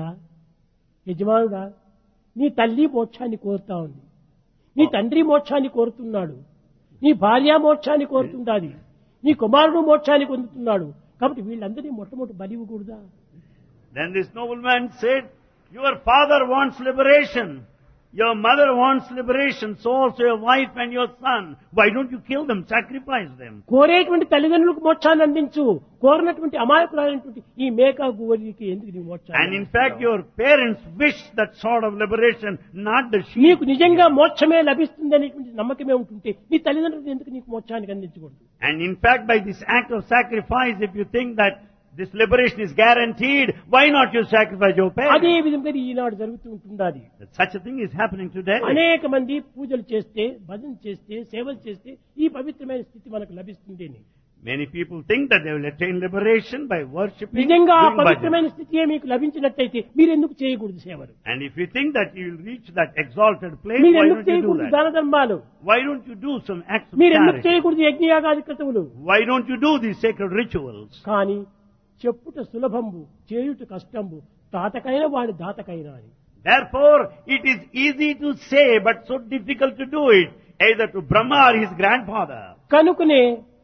Speaker 1: యజమానుడా, నీ తల్లి మోక్షాన్ని కోరుతా ఉంది, నీ తండ్రి మోక్షాన్ని కోరుతున్నాడు, నీ భార్య మోక్షాన్ని కోరుతుండాలి, నీ కుమారుడు మోక్షాన్ని పొందుతున్నాడు, కాబట్టి వీళ్ళందరినీ మొట్టమొదటి బలి ఇవ్వకూడదా?
Speaker 2: Then this nobleman said, your father wants liberation. Your mother wants liberation. So also your wife and your son. Why don't you kill them? Sacrifice them.
Speaker 1: కోరేటువంటి తల్లిదండ్రులకు మోక్షాన్ని అందించు, కోరినటువంటి అమాయకులైనటువంటి ఈ మేక గోరికి ఎందుకు నీ మోక్షాన్ని
Speaker 2: And in fact, your parents wish that sort of liberation, not the sheep.
Speaker 1: నీకు నిజంగా మోక్షమే లభిస్తుంది అనేటువంటి నమ్మకమే ఉంటుంటే నీ తల్లిదండ్రులు ఎందుకు నీకు మోక్షానికి అందించకూడదు?
Speaker 2: And in fact, by this act of sacrifice, if you think that this liberation is guaranteed, why not you sacrifice your
Speaker 1: అదే
Speaker 2: parents?
Speaker 1: విధంగా ఈనాడు జరుగుతూ ఉంటుండాలి.
Speaker 2: That such a thing is happening today.
Speaker 1: అనేక మంది పూజలు చేస్తే, భజన చేస్తే, సేవలు చేస్తే ఈ పవిత్రమైన స్థితి మనకు లభిస్తుంది అని.
Speaker 2: Many people think that they will attain liberation by worshipping,
Speaker 1: నిజంగా ఆ
Speaker 2: doing
Speaker 1: పవిత్రమైన
Speaker 2: bhajan.
Speaker 1: స్థితియే మీకు లభించినట్టయితే మీరు ఎందుకు చేయకూడదు సేవలు?
Speaker 2: And if you think that you will reach that exalted place,
Speaker 1: మీరు
Speaker 2: why
Speaker 1: ఎందుకు
Speaker 2: don't you do
Speaker 1: చేయకూడదు
Speaker 2: that?
Speaker 1: దాన ధర్మాలు?
Speaker 2: Why don't you do some acts of
Speaker 1: మీరు ఎందుకు
Speaker 2: charity?
Speaker 1: చేయకూడదు యజ్ఞయాగాది క్రతువులు?
Speaker 2: Why don't you do these sacred rituals?
Speaker 1: కానీ చెప్పుట సులభంబు, చేయుట కష్టంబు, తాతకైన వాడి దాతకైనా అని.
Speaker 2: Therefore, it is easy to say, but so difficult to do it, either to Brahma or his grandfather.
Speaker 1: కనుకనే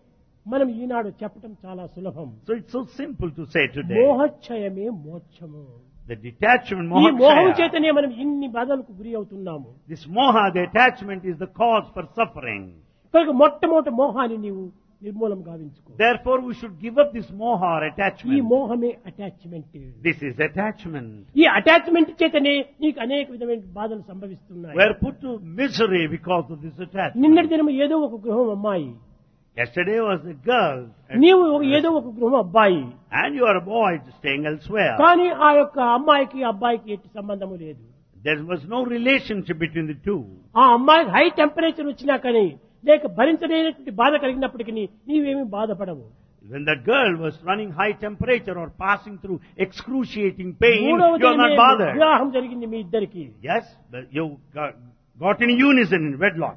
Speaker 1: మనం ఈనాడు చెప్పటం చాలా సులభం.
Speaker 2: So it's so simple to say today.
Speaker 1: మోహక్షయమే మోక్షము.
Speaker 2: The detachment,
Speaker 1: ఈ మోహం
Speaker 2: moha,
Speaker 1: చేతనే మనం ఇన్ని బాధలకు గురి అవుతున్నాము.
Speaker 2: this moha, the attachment is the cause for suffering.
Speaker 1: కనుక మొట్టమొదటి మోహాన్ని నీవు నిర్మూలం గావించుకో.
Speaker 2: Therefore, we should give up this moha or
Speaker 1: ఈ
Speaker 2: attachment.
Speaker 1: మోహమే attachment.
Speaker 2: This is attachment.
Speaker 1: ఈ అటాచ్మెంట్ చేతనే నీకు అనేక విధమైన బాధలు సంభవిస్తున్నాయి.
Speaker 2: We are put to misery because of this attachment.
Speaker 1: నిన్నటి దినం ఏదో ఒక గృహం అమ్మాయి,
Speaker 2: Yesterday was a girl, and,
Speaker 1: నీవు ఒక- ఏదో ఒక గృహం అబ్బాయి,
Speaker 2: and you are a boy staying elsewhere.
Speaker 1: కానీ ఆ యొక్క అమ్మాయికి అబ్బాయికి ఎట్టి సంబంధము లేదు.
Speaker 2: There was no relationship between the two.
Speaker 1: ఆ అమ్మాయికి హై టెంపరేచర్ వచ్చినా కానీ లేక భరించలేనటువంటి బాధ కలిగినప్పటికీ నీవేమీ బాధపడవు.
Speaker 2: When that girl was running high temperature or passing through excruciating pain,
Speaker 1: మూడవ
Speaker 2: you are not
Speaker 1: దినమే
Speaker 2: bothered.
Speaker 1: వివాహం జరిగింది మీ ఇద్దరికి.
Speaker 2: Yes, but you got, got in unison in wedlock.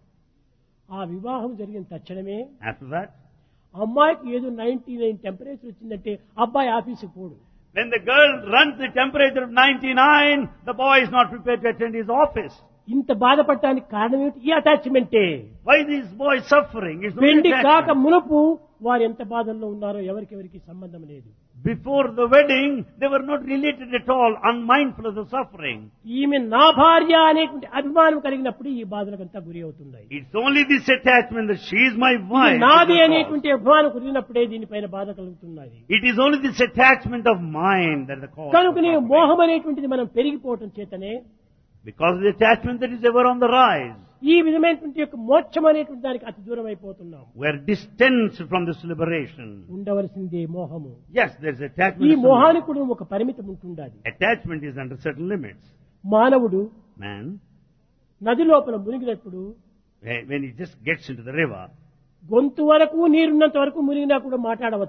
Speaker 1: ఆ వివాహం జరిగిన తక్షణమే
Speaker 2: After that,
Speaker 1: అమ్మాయికి ఏదో నైన్టీ నైన్ టెంపరేచర్ వచ్చిందంటే అబ్బాయి ఆఫీసుకి పోడు.
Speaker 2: when the girl runs the temperature of ninety-nine, the boy is not prepared to attend his office.
Speaker 1: ఇంత బాధపడటానికి కారణం ఏమిటి? ఈ అటాచ్మెంటే.
Speaker 2: Why is this boy suffering? It's not
Speaker 1: పెళ్లి కాక
Speaker 2: attachment.
Speaker 1: మునుపు వారు ఎంత బాధల్లో ఉన్నారో ఎవరికెవరికి సంబంధం లేదు.
Speaker 2: Before the wedding, they were not related at all, unmindful of the suffering.
Speaker 1: ఈమె నా భార్య అనేటువంటి అభిమానం కలిగినప్పుడు ఈ బాధలకంతా గురి అవుతున్నాయి.
Speaker 2: It's only this attachment that she is my
Speaker 1: ఇది
Speaker 2: wife.
Speaker 1: నాది
Speaker 2: that is
Speaker 1: అనేటువంటి అభిమానం కుదిరినప్పుడే దీనిపైన బాధ కలుగుతున్నది.
Speaker 2: all. It is only this attachment of mine that is the cause.
Speaker 1: కనుక
Speaker 2: of
Speaker 1: నీ
Speaker 2: suffering.
Speaker 1: మోహం అనేటువంటిది మనం పెరిగిపోవటం చేతనే
Speaker 2: Because of the attachment that is ever on the rise,
Speaker 1: ఈ విధమైనటువంటి యొక్క మోక్షం అనేటువంటి దానికి అతి దూరం అయిపోతున్నాం.
Speaker 2: we are distanced from this liberation.
Speaker 1: ఉండవలసిందే మోహము.
Speaker 2: Yes, there is
Speaker 1: ఈ
Speaker 2: attachment. to
Speaker 1: మోహానికి కూడా ఒక పరిమితం ఉంటుండాలి.
Speaker 2: Attachment is under certain limits.
Speaker 1: మానవుడు
Speaker 2: Man,
Speaker 1: నది లోపల మునిగినప్పుడు
Speaker 2: when he just gets into the river,
Speaker 1: గొంతు వరకు నీరున్నంత వరకు మునిగినా కూడా మాట్లాడవచ్చు.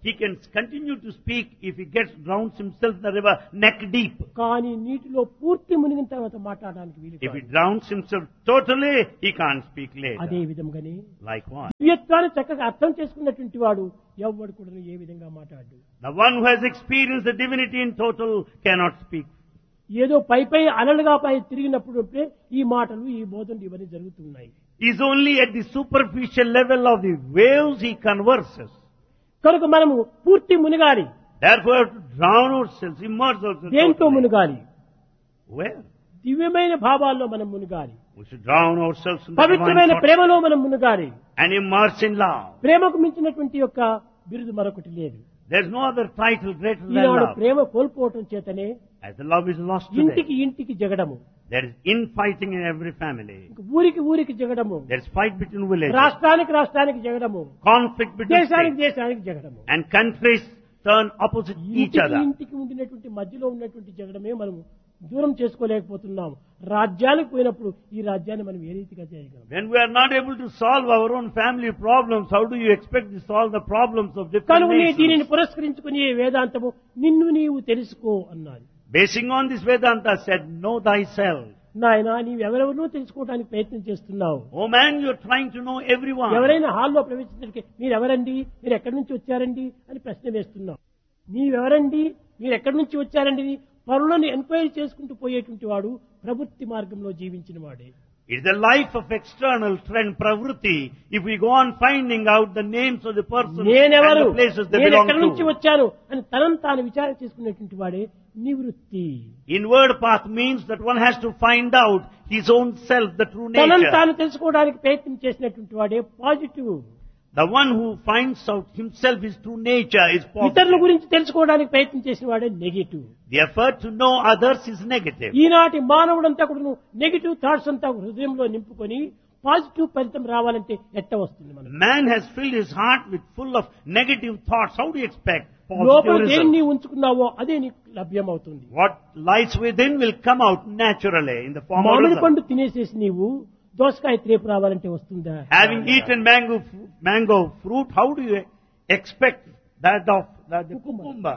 Speaker 2: He can continue to speak if he gets drowns himself in the river neck deep.
Speaker 1: కానీ నీటిలో పూర్తి మునిగిన తర్వాత మాట్లాడడానికి వీలు
Speaker 2: If he
Speaker 1: కాదు.
Speaker 2: drowns himself totally, he can't speak
Speaker 1: అదే
Speaker 2: later.
Speaker 1: విధంగానే
Speaker 2: Likewise,
Speaker 1: దివ్యత్వాన్ని చక్కగా అర్థం చేసుకున్నటువంటి వాడు ఎవ్వడు కూడా ఏ విధంగా మాట్లాడు.
Speaker 2: the one who has experienced the divinity in total cannot speak.
Speaker 1: ఏదో పై పై అలలుగా పై తిరిగినప్పుడు ఈ మాటలు ఈ బోధనలు ఇవన్నీ జరుగుతున్నాయి.
Speaker 2: Is only at the superficial level of the waves he converses.
Speaker 1: కనుక మనము పూర్తి మునిగాలి.
Speaker 2: Therefore, we have to drown ourselves, immerse ourselves.
Speaker 1: దేంతో
Speaker 2: totally.
Speaker 1: మునిగాలి?
Speaker 2: Where?
Speaker 1: దివ్యమైన భావాల్లో మనం మునిగాలి.
Speaker 2: We should drown ourselves in the
Speaker 1: పవిత్రమైన
Speaker 2: divine thought
Speaker 1: ప్రేమలో మనం మునిగాలి.
Speaker 2: and immerse in love.
Speaker 1: ప్రేమకు మించినటువంటి యొక్క బిరుదు మరొకటి లేదు.
Speaker 2: There's no other title greater than
Speaker 1: ఈనాడు
Speaker 2: love.
Speaker 1: ప్రేమ కోల్పోవటం చేతనే
Speaker 2: As the love is lost today,
Speaker 1: ఇంటికి ఇంటికి జగడము,
Speaker 2: there is infighting in every family.
Speaker 1: ఇంక ఊరికి ఊరికి జగడము,
Speaker 2: There's fight between villages,
Speaker 1: రాష్ట్రానికి రాష్ట్రానికి జగడము,
Speaker 2: conflict between
Speaker 1: దేశానికి
Speaker 2: states,
Speaker 1: దేశానికి జగడము.
Speaker 2: and countries turn opposite each
Speaker 1: ఇంటికి
Speaker 2: other.
Speaker 1: ఇంటికి ఉండినటువంటి మధ్యలో ఉన్నటువంటి జగడమే మనం దూరం చేసుకోలేకపోతున్నాం. రాజ్యాలకు పోయినప్పుడు ఈ రాజ్యాన్ని మనం ఏ రీతిగా చేయగలం?
Speaker 2: When we are not able to solve our own family problems, how do you expect to solve the problems of different
Speaker 1: కనుక దీనిని
Speaker 2: nations?
Speaker 1: పురస్కరించుకుని వేదాంతము నిన్ను నీవు తెలుసుకో అన్నది.
Speaker 2: Basing on this, Vedanta said, know thyself.
Speaker 1: నాయన నీవెవరెవరూ తెలుసుకోవడానికి ప్రయత్నం చేస్తున్నావు.
Speaker 2: Oh man, you're trying to know everyone.
Speaker 1: ఎవరైనా హాల్లో ప్రవేశించడానికి మీరు ఎవరండి, మీరు ఎక్కడి నుంచి వచ్చారండి అని ప్రశ్న వేస్తున్నావు. నీవెవరండి, మీరు ఎక్కడి నుంచి వచ్చారండి, పరులను ఎంక్వైరీ చేసుకుంటూ పోయేటువంటి వాడు ప్రవృత్తి మార్గంలో జీవించిన వాడే.
Speaker 2: It's the life of external trend, pravruti. If we go on finding out the names of the persons and
Speaker 1: నేనెవరు,
Speaker 2: the places they
Speaker 1: నేను
Speaker 2: belong
Speaker 1: ఎక్కడి నుంచి
Speaker 2: to.
Speaker 1: వచ్చాను అని తనను తాను విచారణ చేసుకునేటువంటి వాడే నివృత్తి.
Speaker 2: Inward path means that one has to find out his own self, the true
Speaker 1: తనను
Speaker 2: nature.
Speaker 1: తాను తెలుసుకోవడానికి ప్రయత్నం చేసినటువంటి వాడే positive.
Speaker 2: The one who finds out himself, his true nature, is
Speaker 1: ఇతరుల
Speaker 2: positive.
Speaker 1: గురించి తెలుసుకోవడానికి ప్రయత్నం చేసిన వాడే negative.
Speaker 2: The effort to know others is negative.
Speaker 1: ఈనాటి మానవుడంతా కూడా నెగిటివ్ థాట్స్ అంతా హృదయంలో నింపుకొని పాజిటివ్ ఫలితం రావాలంటే ఎట్ట వస్తుంది మనం?
Speaker 2: Man has filled his heart with full of negative thoughts. How do you expect
Speaker 1: లోపల
Speaker 2: positive
Speaker 1: దేన్ని
Speaker 2: results?
Speaker 1: ఉంచుకున్నావో అదే నీకు లభ్యమవుతుంది.
Speaker 2: What lies within will come out naturally in the form of
Speaker 1: మామిడి
Speaker 2: result.
Speaker 1: పండు తినేసేసి నీవు దోసకాయ త్రేపు రావాలంటే వస్తుందా?
Speaker 2: Having eaten mango, fru- mango fruit, how do you expect that of that the
Speaker 1: Cucumber.
Speaker 2: cucumber?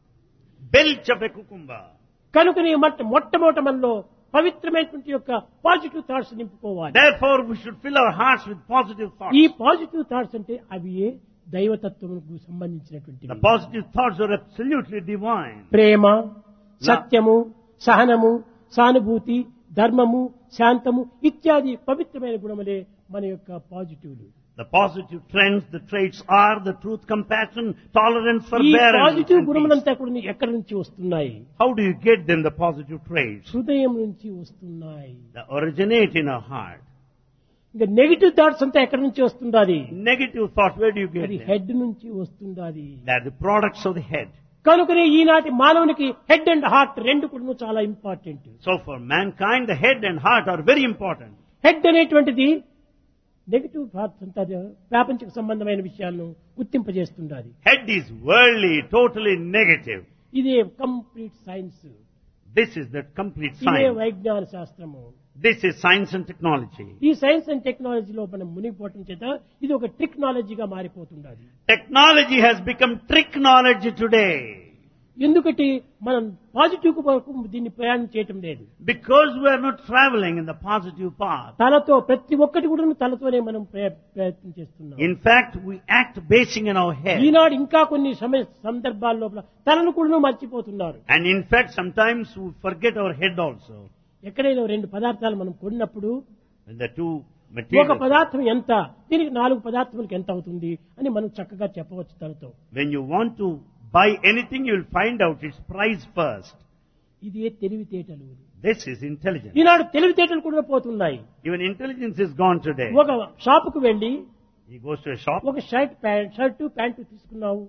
Speaker 2: Belch of a cucumber.
Speaker 1: కనుక నీ మొట్ట మొట్టమొదట మనలో పవిత్రమైనటువంటి యొక్క positive thoughts నింపుకోవాలి.
Speaker 2: Therefore, we should fill our hearts with positive thoughts.
Speaker 1: ఈ positive thoughts అంటే అవి దైవతత్వముకు సంబంధించినటువంటి
Speaker 2: The positive thoughts are absolutely divine.
Speaker 1: ప్రేమ, సత్యము, సహనము, సానుభూతి, ధర్మము, శాంతము ఇత్యాది పవిత్రమైన గుణములే మన యొక్క పాజిటివ్లు.
Speaker 2: The positive trends, the traits are the truth, compassion, tolerance,
Speaker 1: ఈ
Speaker 2: forbearance.
Speaker 1: Positive
Speaker 2: and peace.
Speaker 1: గుణములంతా కూడా ఎక్కడి నుంచి వస్తున్నాయి?
Speaker 2: How do you get them, the positive traits?
Speaker 1: హృదయం నుంచి వస్తున్నాయి.
Speaker 2: They originate in our heart.
Speaker 1: ఇంకా నెగిటివ్ థాట్స్ అంతా ఎక్కడి నుంచి వస్తుండాలి?
Speaker 2: Negative thoughts, where do you get
Speaker 1: అది
Speaker 2: them?
Speaker 1: హెడ్ నుంచి వస్తుండాలి.
Speaker 2: They are the products of the head.
Speaker 1: కనుకనే ఈనాటి మానవునికి హెడ్ అండ్ హార్ట్ రెండు కూడా చాలా important.
Speaker 2: So for mankind, the head and heart are very important.
Speaker 1: Head అనేటువంటిది నెగిటివ్ థాట్స్ అంతా ప్రాపంచిక సంబంధమైన విషయాలను గుర్తింపజేస్తుండాలి.
Speaker 2: Head is worldly, totally negative.
Speaker 1: ఇదే complete science,
Speaker 2: This is the complete
Speaker 1: ఇదే
Speaker 2: science.
Speaker 1: వైజ్ఞాన శాస్త్రము.
Speaker 2: This is science and technology.
Speaker 1: ఈ science and టెక్నాలజీలో మనం మునిగిపోవటం చేత ఇది ఒక టెక్నాలజీగా మారిపోతుండాలి.
Speaker 2: Technology has become tricknology today.
Speaker 1: ఎందుకంటే మనం పాజిటివ్ వరకు దీన్ని ప్రయాణం చేయటం లేదు.
Speaker 2: Because we are not traveling in the positive path.
Speaker 1: తనతో ప్రతి ఒక్కటి కూడా తనతోనే మనం ప్రయ- ప్రయత్నం చేస్తున్నాం.
Speaker 2: In fact, we act basing in our head.
Speaker 1: ఈనాడు ఇంకా కొన్ని సమయ సందర్భాల లోపల తనను కూడా మర్చిపోతున్నారు.
Speaker 2: And in fact, sometimes we forget our head also.
Speaker 1: ఎక్కడైనా రెండు పదార్థాలు మనం కొన్నప్పుడు
Speaker 2: When the two
Speaker 1: ఒక
Speaker 2: materials,
Speaker 1: పదార్థం ఎంత, దీనికి నాలుగు పదార్థములకు ఎంత అవుతుంది అని మనం చక్కగా చెప్పవచ్చు తనతో.
Speaker 2: when you want to buy anything, you will find out its price first.
Speaker 1: ఇదే తెలివితేటలు.
Speaker 2: This is intelligence.
Speaker 1: ఈనాడు తెలివితేటలు కూడా పోతున్నాయి.
Speaker 2: Even intelligence is gone today.
Speaker 1: ఒక షాపుకు వెళ్లి
Speaker 2: He goes to a shop.
Speaker 1: ఒక షర్ట్ ప్యాంట్ షర్టు ప్యాంటు తీసుకున్నావు,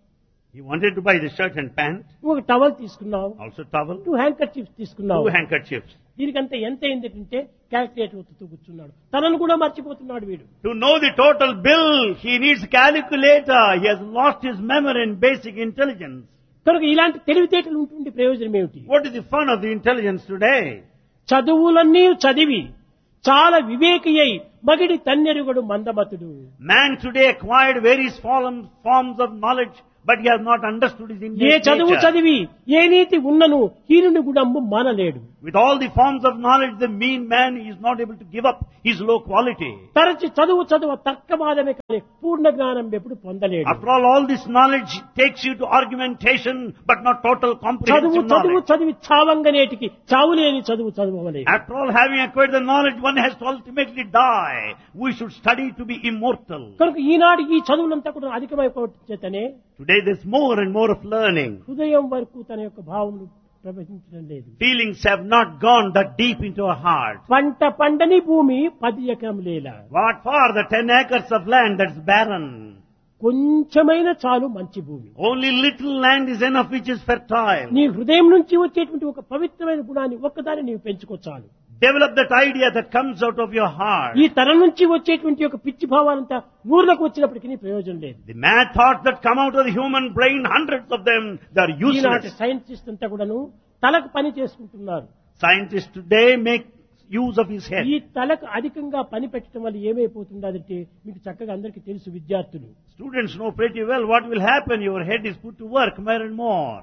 Speaker 2: He wanted to buy the shirt and pant,
Speaker 1: ఒక టవల్ తీసుకున్నావు,
Speaker 2: also towel,
Speaker 1: two hand kerchiefs తీసుకున్నావు.
Speaker 2: two handkerchiefs.
Speaker 1: దీనికంతా ఎంత అయిందంటే క్యాల్కులేటర్ ఒత్తుతూ కూర్చున్నాడు. తనను కూడా మర్చిపోతున్నాడు వీడు.
Speaker 2: To know the total bill, he needs calculator. He has lost his memory and basic intelligence.
Speaker 1: కనుక ఇలాంటి తెలివితేటలు ఉంటుండే ప్రయోజనం ఏమిటి?
Speaker 2: What is the fun of the intelligence today?
Speaker 1: చదువులన్నీ చదివి చాలా వివేకి అయి మగిడి తన్నెరుగడు మందమతుడు.
Speaker 2: Man today acquired various forms forms of knowledge, but he has not understood his
Speaker 1: A
Speaker 2: innate
Speaker 1: చదువు
Speaker 2: nature.
Speaker 1: చదివి ఏ నీతి ఉన్నను హీనుని గుణంబు మానలేడు.
Speaker 2: With all the forms of knowledge, the mean man is not able to give up his low quality.
Speaker 1: తరచి చదువు చదువు తర్కవాదమే కానీ పూర్ణ జ్ఞానం ఎప్పుడు పొందలేడు.
Speaker 2: After all, all this knowledge takes you to argumentation, but not total
Speaker 1: చదువు
Speaker 2: comprehensive
Speaker 1: చదువు
Speaker 2: knowledge.
Speaker 1: చదివి చావంగనేటికి చావులేని చదువు చదువలేదు.
Speaker 2: After all, having acquired the knowledge, one has to ultimately die. We should study to be immortal.
Speaker 1: కనుక ఈనాడు ఈ చదువులంతా కూడా అధికమైపోవడం చేతనే
Speaker 2: Today there's more and more of learning.
Speaker 1: హృదయం వరకు తన యొక్క భావములు ప్రవహించడం లేదు.
Speaker 2: Feelings have not gone that deep into our heart.
Speaker 1: పంట పండని భూమి పది ఎకరం లేల.
Speaker 2: What for the ten acres of land that's barren?
Speaker 1: కొంచెమైన చాలు మంచి భూమి.
Speaker 2: Only little land is enough which is fertile.
Speaker 1: నీ హృదయం నుంచి వచ్చేటువంటి ఒక పవిత్రమైన గుణాన్ని ఒక్కదాన్ని నీవు పెంచుకో చాలు.
Speaker 2: Develop that idea that comes out of your heart.
Speaker 1: ఈ తరం నుంచి వచ్చేటువంటి ఒక పిచ్చి భావాలంతా నూరులకు వచ్చినప్పటికీ ప్రయోజనం లేదు.
Speaker 2: The mad thoughts that come out of the human brain, hundreds of them, they are
Speaker 1: ఈనాటి
Speaker 2: useless.
Speaker 1: సైంటిస్ట్ అంతా కూడాను తలకు పని చేసుకుంటున్నారు.
Speaker 2: Scientists today make use of his head.
Speaker 1: ఈ తలకు అధికంగా పని పెట్టడం వల్ల ఏమైపోతుందంటే మీకు చక్కగా అందరికీ తెలుసు విద్యార్థులు.
Speaker 2: Students know pretty well what will happen. Your head is put to work more and more.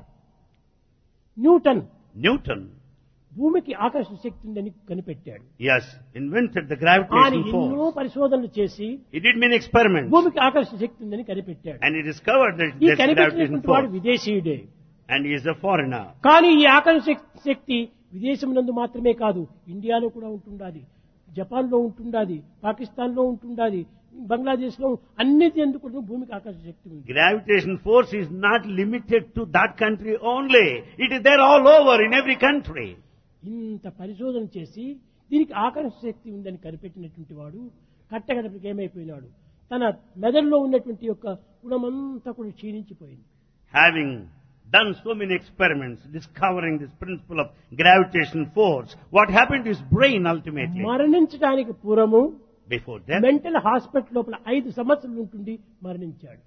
Speaker 1: Newton
Speaker 2: Newton,
Speaker 1: భూమికి ఆకర్షణ శక్తి ఉందని కనిపెట్టాడు.
Speaker 2: he has invented the
Speaker 1: ఆయన
Speaker 2: gravitational
Speaker 1: ఎన్నో
Speaker 2: force.
Speaker 1: పరిశోధనలు చేసి
Speaker 2: He did many experiments
Speaker 1: భూమికి ఆకర్షణ శక్తి ఉందని కనిపెట్టాడు.
Speaker 2: and he discovered that
Speaker 1: ఈ
Speaker 2: there's gravitational
Speaker 1: కనిపెట్టినటువంటి వాడు
Speaker 2: force.
Speaker 1: విదేశీయుడే.
Speaker 2: And he is a foreigner.
Speaker 1: కానీ ఈ ఆకర్షణ శక్- శక్తి విదేశమునందు మాత్రమే కాదు, ఇండియాలో కూడా ఉంటుండాలి, జపాన్ లో ఉంటుండాలి, పాకిస్తాన్ లో ఉంటుండాలి, బంగ్లాదేశ్ లో అన్నిటి ఎందుకు భూమికి ఆకర్షణ శక్తి ఉంది.
Speaker 2: Gravitation force is not limited to that country only. It is there all over in every country.
Speaker 1: ఇంత పరిశోధన చేసి దీనికి ఆకర్షణ శక్తి ఉందని కనిపెట్టినటువంటి వాడు కట్టగడపటికి ఏమైపోయినాడు, తన మెదడులో ఉన్నటువంటి యొక్క గుణమంతా కూడా క్షీణించిపోయింది.
Speaker 2: Having done so many experiments discovering this principle of gravitational force, what happened to his brain ultimately?
Speaker 1: మరణించడానికి పూర్వము
Speaker 2: Before death,
Speaker 1: మెంటల్ హాస్పిటల్ లోపల ఐదు సంవత్సరాలు ఉంటుండి మరణించాడు.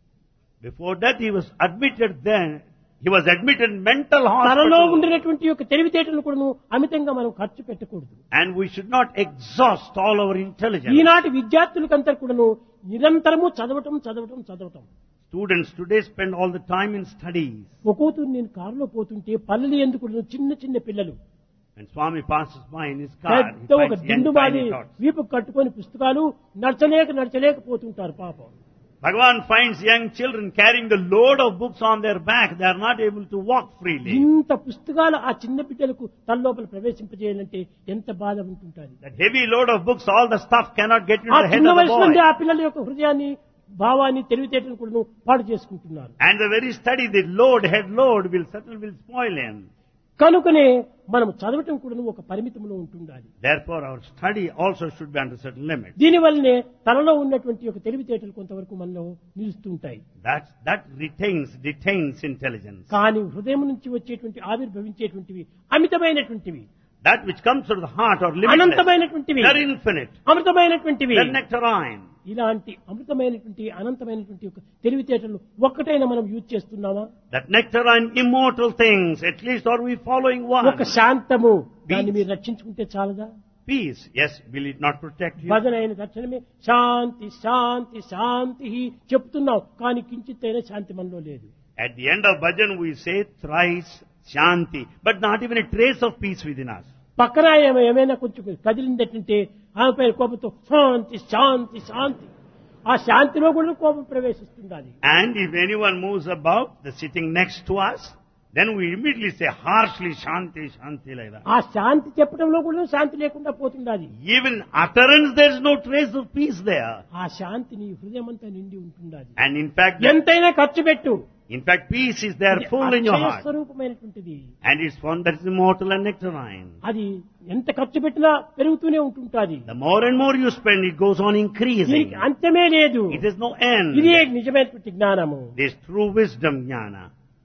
Speaker 2: before death he was admitted then, he was admitted in mental
Speaker 1: తనలో
Speaker 2: hospital.
Speaker 1: ఉండినటువంటి యొక్క తెలివితేటలు కూడా అమితంగా మనం ఖర్చు పెట్టకూడదు.
Speaker 2: And we should not exhaust all our intelligence.
Speaker 1: ఈనాటి విద్యార్థులకంతా కూడాను నిరంతరము చదవటం చదవటం చదవటం.
Speaker 2: Students today spend all the time in studies.
Speaker 1: ఒక్కోతూరు నేను కారులో పోతుంటే పల్లెలు ఎందుకు చిన్న చిన్న పిల్లలు
Speaker 2: When Swami passes by in his car, he
Speaker 1: పెద్ద ఒక
Speaker 2: finds young
Speaker 1: దిండు బాది
Speaker 2: tiny tots.
Speaker 1: వీపు కట్టుకొని పుస్తకాలు నడచలేక నడచలేకపోతుంటారు పాపం.
Speaker 2: Bhagavan finds young children carrying the load of books on their back. They are not able to walk freely.
Speaker 1: ఇంత పుస్తకాలు ఆ చిన్న బిడ్డలకు తన లోపల ప్రవేశింపజేయాలంటే ఎంత బాధ ఉంటుంటుంది.
Speaker 2: That heavy load of books, all the stuff cannot get into
Speaker 1: ఆ
Speaker 2: the head
Speaker 1: చిన్న
Speaker 2: of the
Speaker 1: వయసు నుండి
Speaker 2: boy.
Speaker 1: ఆ పిల్లల యొక్క హృదయాన్ని భావాన్ని తెలివితేటలు కూడా పాడు చేసుకుంటున్నారు.
Speaker 2: And the very study, the load, head load, will certainly will spoil him.
Speaker 1: కనుకనే మనం చదవటం కూడా ఒక పరిమితంలో ఉంటుండాలి.
Speaker 2: Therefore, our study also should be under certain limits.
Speaker 1: దీనివల్లనే తనలో ఉన్నటువంటి ఒక తెలివితేటలు కొంతవరకు మనలో నిలుస్తుంటాయి.
Speaker 2: That that retains, detains intelligence.
Speaker 1: కానీ హృదయం నుంచి వచ్చేటువంటి ఆవిర్భవించేటువంటివి అమితమైనటువంటివి,
Speaker 2: That which comes from the heart or limitless.
Speaker 1: అనంతమైనటువంటివి,
Speaker 2: They're infinite.
Speaker 1: అమృతమైనటువంటివి.
Speaker 2: They're nectarine.
Speaker 1: ఇలాంటి అమృతమైనటువంటి అనంతమైనటువంటి ఒక తెలివితేటలు ఒక్కటైనా మనం యూజ్ చేస్తున్నామా?
Speaker 2: That nectarine, immortal things. At least are we following one?
Speaker 1: ఒక శాంతము, దాన్ని మీరు రక్షించుకుంటే చాలదా?
Speaker 2: Peace. Yes, will it not protect you?
Speaker 1: భజన అయిన తక్షణమే శాంతి శాంతి శాంతి చెప్తున్నాం, కానీ కించిత్తైనా శాంతి మనలో లేదు.
Speaker 2: At the end of bhajan we say thrice Shanti, but not even a trace of peace within us.
Speaker 1: పక్కన ఏమ- ఏమైనా కొంచెం కదిలిందంటే ఆమె పైన కోపంతో శాంతి శాంతి శాంతి, ఆ శాంతిలో కూడా కోపం ప్రవేశిస్తుండాలి.
Speaker 2: And if anyone moves about, the sitting next to us, then we immediately say harshly Shanti, Shanti like that.
Speaker 1: ఆ శాంతి చెప్పడంలో కూడా శాంతి లేకుండా పోతుండాలి.
Speaker 2: Even utterance, there is no trace of peace there.
Speaker 1: ఆ శాంతి నీ హృదయం అంతా నిండి ఉంటుండాలి.
Speaker 2: And in fact, that-
Speaker 1: ఎంతైనా ఖర్చు పెట్టు,
Speaker 2: in fact, peace is there full in your
Speaker 1: Akshaya
Speaker 2: heart.
Speaker 1: స్వరూపమైనటువంటిది.
Speaker 2: And it's one that is immortal and nectarine.
Speaker 1: అది ఎంత ఖర్చు పెట్టినా పెరుగుతూనే ఉంటుంటాది.
Speaker 2: The more and more you spend, it goes on increasing.
Speaker 1: దీనికి అంతమే లేదు.
Speaker 2: It has no end.
Speaker 1: ఇదే నిజమైనటువంటి జ్ఞానము.
Speaker 2: This true wisdom, jnana.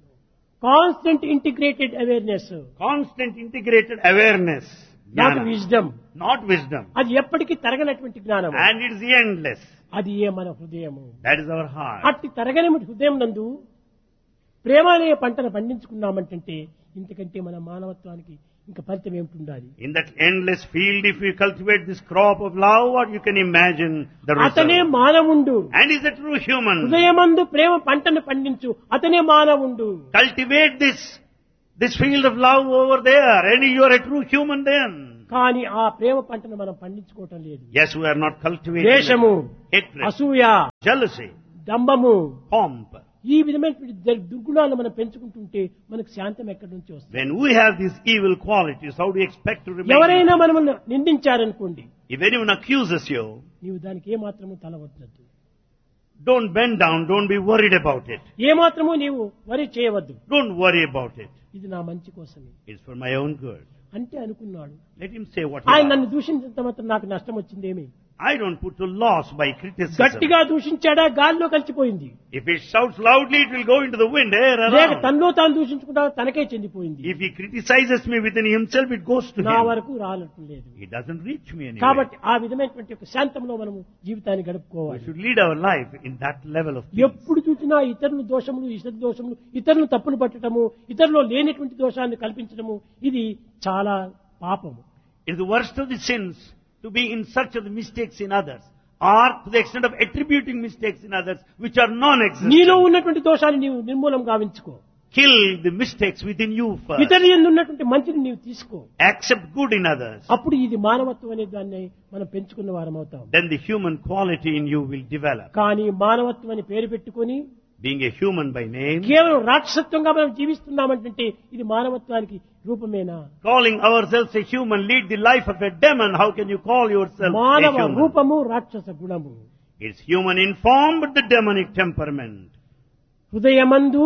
Speaker 1: Constant integrated awareness,
Speaker 2: Constant integrated awareness,
Speaker 1: not
Speaker 2: jnana.
Speaker 1: Wisdom.
Speaker 2: Not wisdom.
Speaker 1: అది ఎప్పటికీ తరగనటువంటి జ్ఞానము.
Speaker 2: And it is endless.
Speaker 1: అది ఏ మన హృదయము.
Speaker 2: That is our heart.
Speaker 1: అట్టి తరగని హృదయం నందు ప్రేమ అనే పంటను పండించుకున్నామంటే ఇంతకంటే మన మానవత్వానికి ఇంకా ఫలితం ఏమిటి ఉండాలి?
Speaker 2: In that endless field, if you cultivate this crop of love, what you can imagine the
Speaker 1: అతనే
Speaker 2: result.
Speaker 1: మానవుండు.
Speaker 2: And is a true human.
Speaker 1: హృదయమందు ప్రేమ పంటను పండించు, అతనే మానవుండు.
Speaker 2: Cultivate this, this field of love over there, and you are a true human then.
Speaker 1: కానీ ఆ ప్రేమ పంటను మనం పండించుకోవటం లేదు.
Speaker 2: Yes, we are not cultivating
Speaker 1: ద్వేషము,
Speaker 2: hatred,
Speaker 1: అసూయ,
Speaker 2: jealousy,
Speaker 1: దంభము,
Speaker 2: pomp.
Speaker 1: ఈ విధమైన దుర్గుణాలను మనం పెంచుకుంటుంటే మనకు శాంతం ఎక్కడి నుంచి వస్తుంది?
Speaker 2: When we have these evil qualities, how do you expect to remain?
Speaker 1: ఎవరైనా మనల్ని నిందించారనుకోండి,
Speaker 2: If anyone accuses you,
Speaker 1: నీవు దానికి ఏ మాత్రము తలవద్దద్దు,
Speaker 2: don't bend down, don't be worried about it.
Speaker 1: ఏ మాత్రము నీవు వరి చేయవద్దు.
Speaker 2: Don't worry about it.
Speaker 1: ఇది నా మంచి కోసమే
Speaker 2: It's for my own good.
Speaker 1: అంటే అనుకున్నాడు.
Speaker 2: Let him say what he
Speaker 1: ఆయన
Speaker 2: wants.
Speaker 1: నన్ను దూషించినంత మాత్రం నాకు నష్టం వచ్చిందేమి?
Speaker 2: I don't put to loss by criticism.
Speaker 1: గట్టిగా దూషించాడా, గాలిలో కలిసిపోయింది.
Speaker 2: If he shouts loudly, it will go into the wind, air
Speaker 1: లేక
Speaker 2: around.
Speaker 1: తనలో తాను దూషించుకుంటా తనకే చెందిపోయింది.
Speaker 2: If he criticizes me within himself, it goes to
Speaker 1: నా
Speaker 2: him.
Speaker 1: వరకు రాలటం లేదు.
Speaker 2: It doesn't reach me anyway.
Speaker 1: కాబట్టి ఆ విధమైనటువంటి ఒక శాంతంలో మనము జీవితాన్ని
Speaker 2: We
Speaker 1: గడుపుకోవాలి.
Speaker 2: should lead our life in that level of peace.
Speaker 1: ఎప్పుడు చూసినా ఇతరుల దోషములు, ఇతర దోషములు, ఇతరులను తప్పులు పట్టడము, ఇతరులో లేనటువంటి దోషాన్ని కల్పించడము, ఇది చాలా పాపము.
Speaker 2: It is the worst of the sins to be in search of the mistakes in others, or to the extent of attributing mistakes in others which are
Speaker 1: నీలో
Speaker 2: non-existent.
Speaker 1: ఉన్నటువంటి దోషాన్ని నీవు నిర్మూలం గావించుకో.
Speaker 2: Kill the mistakes within you first.
Speaker 1: ఇతరుల యందు ఉన్నటువంటి మంచిని నీవు తీసుకో.
Speaker 2: Accept good in others.
Speaker 1: అప్పుడు ఇది మానవత్వం అనే దాన్ని మనం పెంచుకున్న వారం అవుతాం.
Speaker 2: Then the human quality in you will develop.
Speaker 1: కానీ మానవత్వం అని పేరు పెట్టుకొని
Speaker 2: Being a human by name,
Speaker 1: కేవలం రాక్షసత్వంగా మనం జీవిస్తున్నామంటే ఇది మానవత్వానికి రూపమేనా?
Speaker 2: calling ourselves a human, lead the life of a demon. How can you call yourself a
Speaker 1: మానవ
Speaker 2: human?
Speaker 1: రూపము రాక్షస గుణము.
Speaker 2: It's human in form, but the demonic temperament.
Speaker 1: హృదయమందు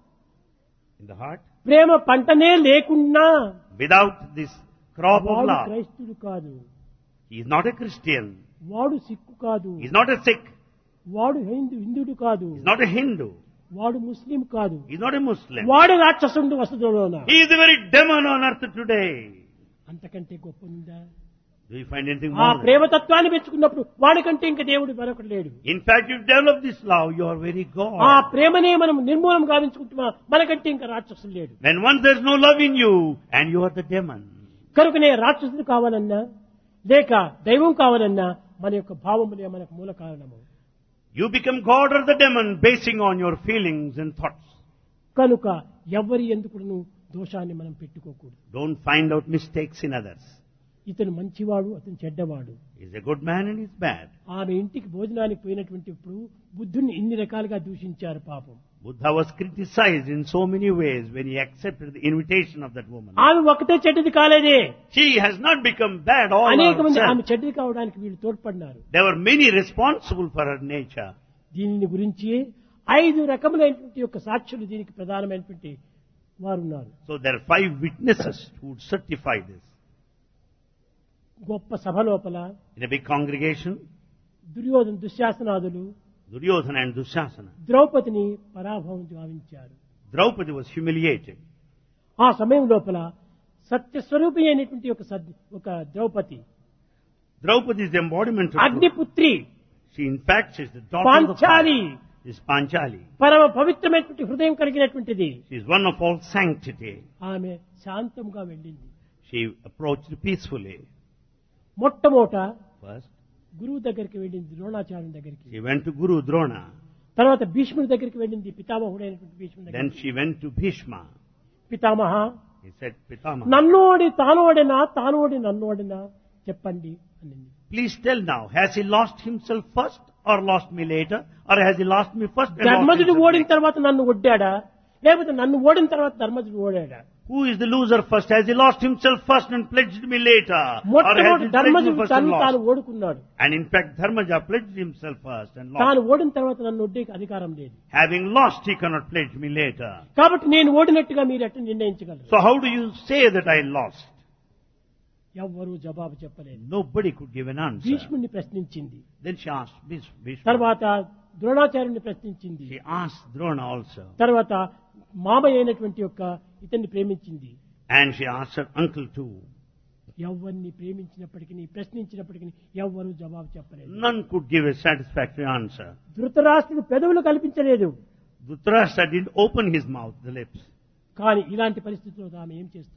Speaker 2: In the heart,
Speaker 1: ప్రేమ పంటనే లేకున్నా
Speaker 2: without this crop of
Speaker 1: వాడు
Speaker 2: love,
Speaker 1: క్రైస్తుడు కాదు,
Speaker 2: he is not a Christian,
Speaker 1: వాడు సిక్కు కాదు,
Speaker 2: he is not a Sikh,
Speaker 1: వాడు హిందూ హిందుడు కాదు,
Speaker 2: he is not a Hindu,
Speaker 1: వాడు ముస్లిం కాదు,
Speaker 2: he is not a Muslim.
Speaker 1: వాడు రాక్షసుడు వసుదోన.
Speaker 2: He is the very demon on earth today.
Speaker 1: అంతకంటే గొప్ప ఉందా?
Speaker 2: Do you find anything
Speaker 1: ఆ
Speaker 2: more? than-
Speaker 1: ప్రేమతత్వాన్ని పెంచుకున్నప్పుడు వాడికంటే ఇంకా దేవుడు మరొకటి లేడు.
Speaker 2: In fact, you develop this love, you are very
Speaker 1: ఆ
Speaker 2: God.
Speaker 1: ప్రేమనే మనం నిర్మూలం గావించుకుంటున్నా మనకంటే ఇంకా రాక్షసులు లేడు.
Speaker 2: When once there is no love in you, and you are the demon.
Speaker 1: కనుకనే రాక్షసుడు కావాలన్నా లేక దైవం కావాలన్నా మన యొక్క భావములే మనకు మూల కారణము.
Speaker 2: You become God or the demon basing on your feelings and thoughts.
Speaker 1: కనుక ఎవరి ఎందుకును దోషాన్ని మనం పెట్టుకోకూడదు.
Speaker 2: Don't find out mistakes in others.
Speaker 1: ఇతను మంచివాడు, అతను చెడ్డవాడు.
Speaker 2: He's a good man and he's bad.
Speaker 1: ఆమె ఇంటికి భోజనానికి పోయినటువంటి ఇప్పుడు బుద్ధుని ఇన్ని రకాలుగా దూషించారు పాపం.
Speaker 2: Buddha was criticized in so many ways when he accepted the invitation of that woman.
Speaker 1: ఆమె ఒకటే చెడ్డది కాలేదే,
Speaker 2: She has not become bad all
Speaker 1: అనేక మంది
Speaker 2: herself.
Speaker 1: ఆమె చెడ్డది కావడానికి వీళ్ళు తోడ్పడినారు.
Speaker 2: There were many responsible for her nature.
Speaker 1: దీనిని గురించి ఐదు రకములైనటువంటి యొక్క సాక్షులు దీనికి ప్రధానమైనటువంటి వారు ఉన్నారు.
Speaker 2: So there are five witnesses who would certify this.
Speaker 1: గొప్ప సభ లోపల
Speaker 2: In a big congregation,
Speaker 1: Duryodhana దుశ్శాసనాదులు
Speaker 2: Duryodhana and Dushasana.
Speaker 1: ద్రౌపదిని పరాభవం గావించారు.
Speaker 2: Draupadi was humiliated.
Speaker 1: ఆ సమయం లోపల సత్యస్వరూపి అయినటువంటి ఒక సద్- ఒక Draupadi
Speaker 2: Draupadi is the embodiment of truth.
Speaker 1: అగ్నిపుత్రి
Speaker 2: She in fact is the daughter of the
Speaker 1: Panchali
Speaker 2: fire. She is Panchali.
Speaker 1: పరమ పవిత్రమైనటువంటి హృదయం కలిగినటువంటిది.
Speaker 2: She is one of all sanctity.
Speaker 1: ఆమె శాంతంగా వెళ్ళింది.
Speaker 2: She approached peacefully.
Speaker 1: మొట్టమొదట
Speaker 2: First,
Speaker 1: గురువు దగ్గరికి వెళ్ళింది, ద్రోణాచార్యుని దగ్గరికి.
Speaker 2: she went to Guru Drona.
Speaker 1: తర్వాత భీష్ముడి దగ్గరికి వెళ్ళింది, పితామహుడైనటువంటి భీష్ముడి
Speaker 2: Then
Speaker 1: దగ్గరికి.
Speaker 2: she went to Bhishma.
Speaker 1: పితామహ,
Speaker 2: He said, Pitama,
Speaker 1: నన్నోడి తానోడినా తానోడి నన్నోడినా చెప్పండి అనింది.
Speaker 2: please tell now, has he lost himself first or lost me later? Or has he lost me first and lost
Speaker 1: ధర్మజుడు
Speaker 2: himself
Speaker 1: ఓడిన
Speaker 2: later?
Speaker 1: తర్వాత నన్ను ఒడ్డాడా, లేకపోతే నన్ను ఓడిన తర్వాత ధర్మజుడు ఓడాడా?
Speaker 2: Who is the loser first? Has he lost himself first and pledged me later? Or has
Speaker 1: మొట్టమొదటి
Speaker 2: he pledged me
Speaker 1: ధర్మజుడు
Speaker 2: first and
Speaker 1: తను తాను
Speaker 2: lost?
Speaker 1: ఓడుకున్నాడు.
Speaker 2: And in fact, Dharmaja pledged himself first and
Speaker 1: తాను
Speaker 2: lost.
Speaker 1: ఓడిన తర్వాత నన్ను ఒడ్డేకి అధికారం లేదు.
Speaker 2: Having lost, he cannot pledge me later.
Speaker 1: కాబట్టి నేను ఓడినట్టుగా మీరు ఎట్లా నిర్ణయించగలరు?
Speaker 2: So how do you say that I lost?
Speaker 1: ఎవ్వరూ జవాబు చెప్పలేదు.
Speaker 2: Nobody could give an answer.
Speaker 1: భీష్ముడిని ప్రశ్నించింది,
Speaker 2: Then she asked Bhish- Bhishma.
Speaker 1: తర్వాత ద్రోణాచార్యుని ప్రశ్నించింది,
Speaker 2: She asked Drona also.
Speaker 1: తర్వాత మామయ్య అయినటువంటి యొక్క ఇతన్ని ప్రేమించింది.
Speaker 2: And she asked her uncle too.
Speaker 1: ఎవరిని ప్రేమించినప్పటికీ ప్రశ్నించినప్పటికీ ఎవ్వరూ జవాబు చెప్పలేదు.
Speaker 2: None could give a satisfactory answer.
Speaker 1: ధృతరాష్ట్రుడు పెదవులు కల్పించలేదు.
Speaker 2: Dhritarashtra didn't open his mouth, the lips.
Speaker 1: కానీ ఇలాంటి పరిస్థితుల్లో ఆమె ఏం చేస్తుంది?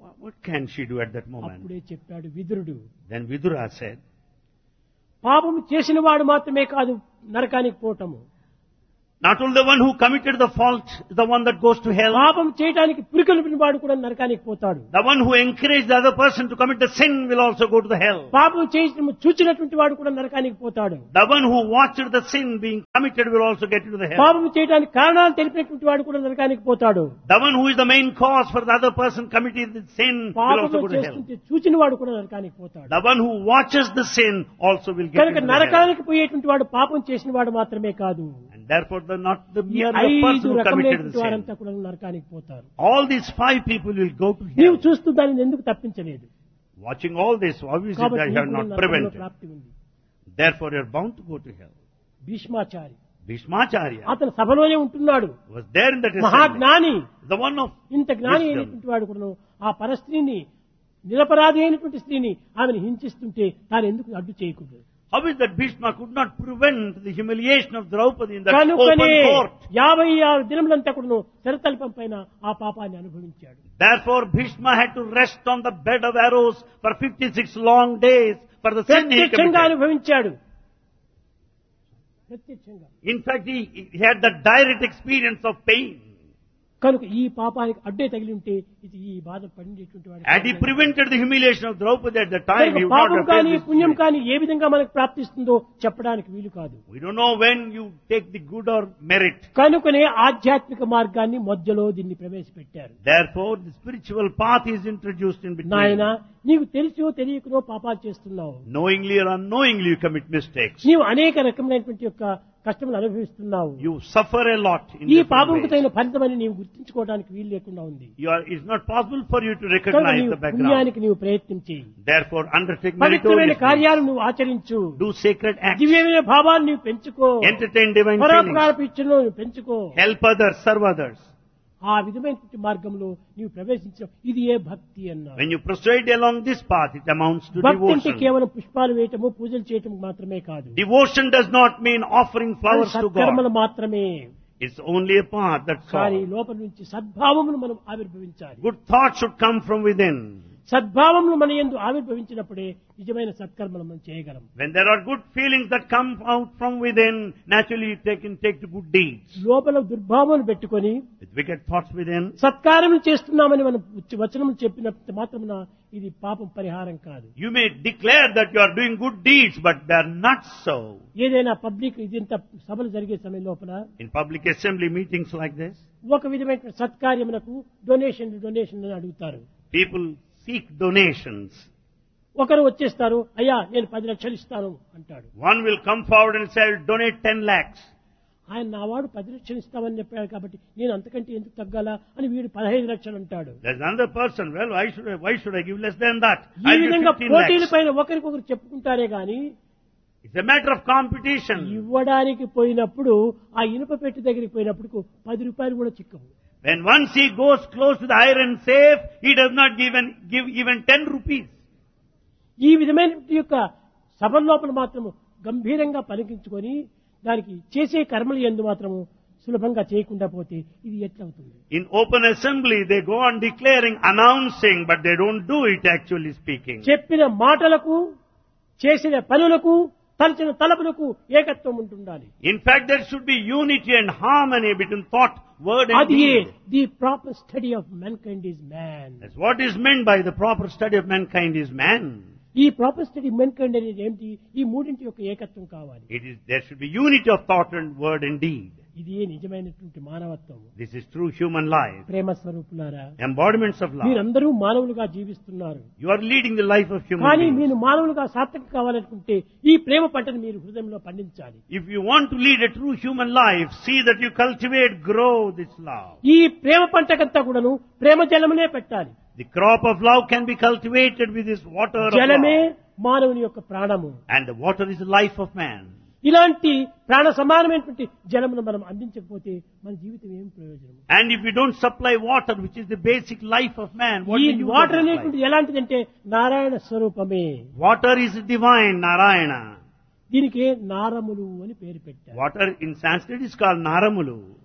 Speaker 2: What can she do at that moment?
Speaker 1: అప్పుడే చెప్పాడు విదురుడు,
Speaker 2: Then Vidura said,
Speaker 1: పాపము చేసిన వాడు మాత్రమే కాదు నరకానికి పోవటము,
Speaker 2: not only the one who committed the fault is the one that goes to hell.
Speaker 1: పాపం చేయడానికి పురికొల్పిన వాడు కూడా నరకానికి పోతాడు.
Speaker 2: The one who encouraged the other person to commit the sin will also go to the hell.
Speaker 1: పాపం చేసిన చూచినటువంటి వాడు కూడా నరకానికి పోతాడు.
Speaker 2: The one who watched the sin being committed will also get into the hell.
Speaker 1: పాపం చేయడానికి కారణాలు తెలిపినటువంటి వాడు కూడా నరకానికి పోతాడు.
Speaker 2: The one who is the main cause for the other person committing the sin will also
Speaker 1: పాపం
Speaker 2: go to hell.
Speaker 1: చేస్తుంటే చూచిన వాడు కూడా నరకానికి పోతాడు.
Speaker 2: The one who watches the sin also will get
Speaker 1: కనుక
Speaker 2: into the hell.
Speaker 1: నరకానికి పోయేటువంటి వాడు పాపం చేసిన వాడు మాత్రమే కాదు,
Speaker 2: And therefore the, not the
Speaker 1: ఈ
Speaker 2: mere
Speaker 1: ఐదు
Speaker 2: person who committed
Speaker 1: రకములైనటువంటి
Speaker 2: the sin.
Speaker 1: వారంతా కూడా నరకానికి పోతారు.
Speaker 2: All these five people will go to
Speaker 1: నీవు
Speaker 2: hell.
Speaker 1: చూస్తూ దానిని ఎందుకు తప్పించలేదు?
Speaker 2: Watching all this, obviously
Speaker 1: కాబట్టి
Speaker 2: that you
Speaker 1: నీకు
Speaker 2: have
Speaker 1: కూడా
Speaker 2: not
Speaker 1: నరకంలో
Speaker 2: prevented.
Speaker 1: ప్రాప్తి ఉంది.
Speaker 2: Therefore you are bound to go to hell.
Speaker 1: Bhishmachari
Speaker 2: Bhishmacharya
Speaker 1: అతను సభలోనే ఉంటున్నాడు,
Speaker 2: was there in that assembly.
Speaker 1: మహాజ్ఞాని,
Speaker 2: The one of
Speaker 1: ఇంత జ్ఞాని
Speaker 2: wisdom.
Speaker 1: అయినటువంటి వాడు కూడా ఆ పరస్త్రీని, నిరపరాధి అయినటువంటి స్త్రీని ఆమెను హింసిస్తుంటే తాను ఎందుకు అడ్డు చేయకూడదు?
Speaker 2: How is that Bhishma could not prevent the humiliation of Draupadi in that
Speaker 1: కనుకనే
Speaker 2: open court?
Speaker 1: యాభై ఆరు దినములంతా కూడా శరతల్పం పైన ఆ పాపాన్ని అనుభవించాడు.
Speaker 2: Therefore Bhishma had to rest on the bed of arrows for fifty-six long days for the sin he
Speaker 1: ప్రత్యక్షంగా
Speaker 2: committed.
Speaker 1: అనుభవించాడు. ప్రత్యక్షంగా.
Speaker 2: In fact, he, he had the direct experience of pain.
Speaker 1: కనుక ఈ పాపానికి అడ్డే తగిలి ఉంటే ఇది ఈ బాధ పడినటువంటి వాడు
Speaker 2: Had he prevented the humiliation of Draupadi at the time,
Speaker 1: కనుక
Speaker 2: he would not
Speaker 1: పాపం
Speaker 2: have
Speaker 1: కానీ
Speaker 2: faced this
Speaker 1: పుణ్యం
Speaker 2: situation.
Speaker 1: కానీ ఏ విధంగా మనకు ప్రాప్తిస్తుందో చెప్పడానికి వీలు కాదు.
Speaker 2: We don't know when you take the good or merit.
Speaker 1: కనుకనే ఆధ్యాత్మిక మార్గాన్ని మధ్యలో దీన్ని ప్రవేశపెట్టారు.
Speaker 2: Therefore, the spiritual path is introduced in between.
Speaker 1: నాయన, నీకు తెలిసో తెలియకనో పాపాలు చేస్తున్నావు,
Speaker 2: Knowingly or unknowingly you commit mistakes.
Speaker 1: నీవు అనేక రకమైనటువంటి యొక్క కష్టములు అనుభవిస్తున్నావు.
Speaker 2: You suffer a lot in
Speaker 1: ఈ
Speaker 2: different
Speaker 1: పాపంకు
Speaker 2: ways.
Speaker 1: తగిన ఫలితమని నీవు గుర్తించుకోవడానికి వీలు లేకుండా ఉంది.
Speaker 2: You are, it's not possible for you to
Speaker 1: కనుక
Speaker 2: recognize
Speaker 1: నీవు
Speaker 2: the background.
Speaker 1: పుణ్యానికి నీవు ప్రయత్నం చేయి,
Speaker 2: Therefore, undertake
Speaker 1: పవిత్రమైన
Speaker 2: meritorious deeds.
Speaker 1: కార్యాలు నువ్వు ఆచరించు,
Speaker 2: Do sacred acts.
Speaker 1: దివ్యమైన భావాలు నీవు పెంచుకో,
Speaker 2: Entertain divine
Speaker 1: పరోపకార
Speaker 2: feelings.
Speaker 1: పిచ్చును నువ్వు పెంచుకో.
Speaker 2: Help others, serve others.
Speaker 1: ఆ విధమైనటువంటి మార్గంలో నీవు ప్రవేశించావు. ఇది ఏ భక్తి అన్నారు.
Speaker 2: When you proceed along this path, it amounts to
Speaker 1: భక్తి అంటే
Speaker 2: devotion.
Speaker 1: కేవలం పుష్పాలు వేయటము, పూజలు చేయటం మాత్రమే కాదు.
Speaker 2: Devotion does not mean offering flowers to
Speaker 1: సత్కర్మలు
Speaker 2: God.
Speaker 1: మాత్రమే.
Speaker 2: It's only a path, that's
Speaker 1: కానీ
Speaker 2: all.
Speaker 1: లోపల నుంచి సద్భావమును మనం ఆవిర్భవించాలి.
Speaker 2: Good thoughts should come from within.
Speaker 1: సద్భావములు మన యందు ఆవిర్భవించినప్పుడే నిజమైన సత్కర్మలు మనం చేయగలం.
Speaker 2: When there are good feelings that come out from within, naturally you take, can take to good deeds.
Speaker 1: లోపల దుర్భావములు పెట్టుకొని
Speaker 2: With wicked thoughts within,
Speaker 1: సత్కార్యం చేస్తున్నామని మనం వచనము చెప్పినంత మాత్రమున ఇది పాపం పరిహారం కాదు.
Speaker 2: you may declare that you are doing good deeds, but they are not so.
Speaker 1: ఏదైనా పబ్లిక్ ఇదింత సభలు జరిగే సమయం లోపల
Speaker 2: In public assembly meetings like this,
Speaker 1: ఒక విధమైన సత్కార్యమునకు డొనేషన్ డొనేషన్ అని అడుగుతారు.
Speaker 2: people seek donations.
Speaker 1: ఒకరు వచ్చేస్తారు, అయ్యా నేను పది లక్షలు ఇస్తాను అంటాడు.
Speaker 2: One will come forward and say, I'll donate ten lakhs.
Speaker 1: ఆయన నా వాడు పది లక్షలు ఇస్తామని చెప్పాడు కాబట్టి నేను అంతకంటే ఎందుకు తగ్గాలా అని వీడు పదహైదు లక్షలు అంటాడు.
Speaker 2: There's another person, well, why should I, why should I give less than that?
Speaker 1: ఈ
Speaker 2: I'll give
Speaker 1: విధంగా
Speaker 2: fifteen
Speaker 1: పోటీల
Speaker 2: lakhs.
Speaker 1: పైన ఒకరికొకరు చెప్పుకుంటారే గాని
Speaker 2: It's a matter of competition.
Speaker 1: ఇవ్వడానికి పోయినప్పుడు ఆ ఇనుప పెట్టి దగ్గరికి పోయినప్పుడు పది రూపాయలు కూడా చిక్కవు.
Speaker 2: When once he goes close to the iron safe, he does not give, an, give even ten rupees.
Speaker 1: ఈ విధమైన యొక్క సభల లోపల మాత్రము గంభీరంగా పలికించుకొని దానికి చేసే కర్మలు ఎందు మాత్రము సులభంగా చేయకుండా పోతే ఇది ఎట్లవుతుంది?
Speaker 2: In open assembly, they go on declaring, announcing, but they don't do it actually speaking.
Speaker 1: చెప్పిన మాటలకు చేసిన పనులకు తలచిన తలపులకు ఏకత్వం ఉంటుండాలి.
Speaker 2: In fact, there should be unity and harmony between thought, word and
Speaker 1: అది
Speaker 2: deed.
Speaker 1: The proper study of mankind is man.
Speaker 2: That's what is meant by the proper study of mankind is man.
Speaker 1: ఈ proper study mankind అనేది ఏంటి? ఈ మూడింటి యొక్క ఏకత్వం కావాలి.
Speaker 2: It is, there should be unity of thought and word and deed.
Speaker 1: ఇది నిజమైనటువంటి మానవత్వం.
Speaker 2: This is true human life.
Speaker 1: ప్రేమ స్వరూపులారా,
Speaker 2: Embodiments of love.
Speaker 1: మీరందరూ మానవులుగా జీవిస్తున్నారు.
Speaker 2: You are leading the life of human
Speaker 1: కానీ
Speaker 2: beings.
Speaker 1: మీరు మానవులుగా సార్థక కావాలనుకుంటే ఈ ప్రేమ పంటను మీరు హృదయంలో పండించాలి.
Speaker 2: If you want to lead a true human life, see that you cultivate, grow this love.
Speaker 1: ఈ ప్రేమ పంటకంతా కూడాను ప్రేమ జలమునే పెట్టాలి.
Speaker 2: The crop of love can be cultivated with this water of
Speaker 1: జలమే
Speaker 2: love.
Speaker 1: మానవుని యొక్క ప్రాణము.
Speaker 2: And the water is the life of man.
Speaker 1: ఇలాంటి ప్రాణ సమానమైనటువంటి జలమును మనం అందించకపోతే మన జీవితం ఏం ప్రయోజనం?
Speaker 2: And if you don't supply water, which is the basic life of man, what
Speaker 1: ఈ
Speaker 2: do you
Speaker 1: water
Speaker 2: do with
Speaker 1: అనేటువంటి
Speaker 2: life?
Speaker 1: ఎలాంటిదంటే నారాయణ స్వరూపమే.
Speaker 2: Water is divine, Narayana.
Speaker 1: దీనికి నారములు అని పేరు పెట్టారు.
Speaker 2: Water in Sanskrit is called Naramulu.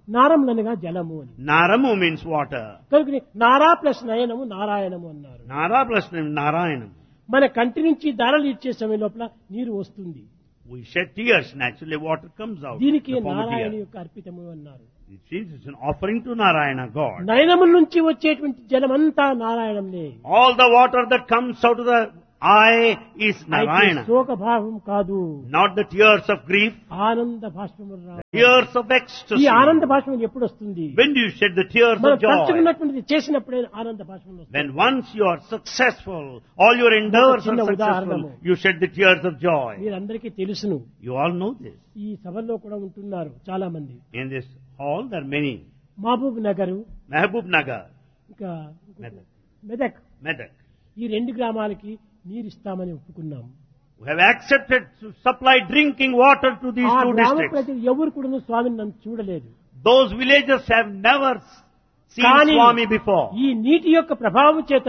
Speaker 1: నారములనగా జలము అని.
Speaker 2: Naramu means water.
Speaker 1: కనుక నారా ప్లస్ నయనము నారాయణము అన్నారు.
Speaker 2: Nara plus Narayanam.
Speaker 1: మన కంటి నుంచి ధారలు ఇచ్చే సమయం లోపల నీరు వస్తుంది.
Speaker 2: We shed tears, naturally water comes out.
Speaker 1: దీనికి
Speaker 2: the form of
Speaker 1: Narayana
Speaker 2: tears.
Speaker 1: యొక్క అర్పితము అన్నారు.
Speaker 2: It seems it's an offering to Narayana, God.
Speaker 1: నయనముల నుంచి వచ్చేటువంటి జలమంతా నారాయణంలే.
Speaker 2: All the water that comes out of the eye is
Speaker 1: అయితే
Speaker 2: Narayana.
Speaker 1: శోక భావం కాదు,
Speaker 2: Not the tears of grief,
Speaker 1: ఆనంద భాష్పము రావాలి.
Speaker 2: tears of
Speaker 1: ఈ
Speaker 2: ecstasy.
Speaker 1: ఆనంద భాష్పం ఎప్పుడు వస్తుంది?
Speaker 2: When do you shed the tears
Speaker 1: మనం
Speaker 2: of joy?
Speaker 1: తలుచుకున్నటువంటిది చేసినప్పుడే ఆనంద భాష్పం వస్తుంది.
Speaker 2: When once you are successful, all your endeavors are
Speaker 1: చిన్న
Speaker 2: successful,
Speaker 1: ఉదాహరణము.
Speaker 2: you shed the tears of joy.
Speaker 1: మీరందరికీ తెలుసును.
Speaker 2: You all know this.
Speaker 1: ఈ సభలో కూడా ఉంటున్నారు చాలా మంది.
Speaker 2: In this hall there are many.
Speaker 1: Mahabub Nagar,
Speaker 2: Mehboob Nagar,
Speaker 1: ఇంకా
Speaker 2: Medak.
Speaker 1: మెదక్,
Speaker 2: Medak.
Speaker 1: ఈ రెండు గ్రామాలకి నీరు ఇస్తామని ఒప్పుకున్నాం.
Speaker 2: We have accepted to supply drinking water to these
Speaker 1: ఆ
Speaker 2: two
Speaker 1: గ్రామ
Speaker 2: districts.
Speaker 1: ప్రజలు ఎవరు కూడా స్వామిని నన్ను చూడలేదు.
Speaker 2: Those villagers have never seen
Speaker 1: కానీ
Speaker 2: Swami before.
Speaker 1: ఈ నీటి యొక్క ప్రభావం చేత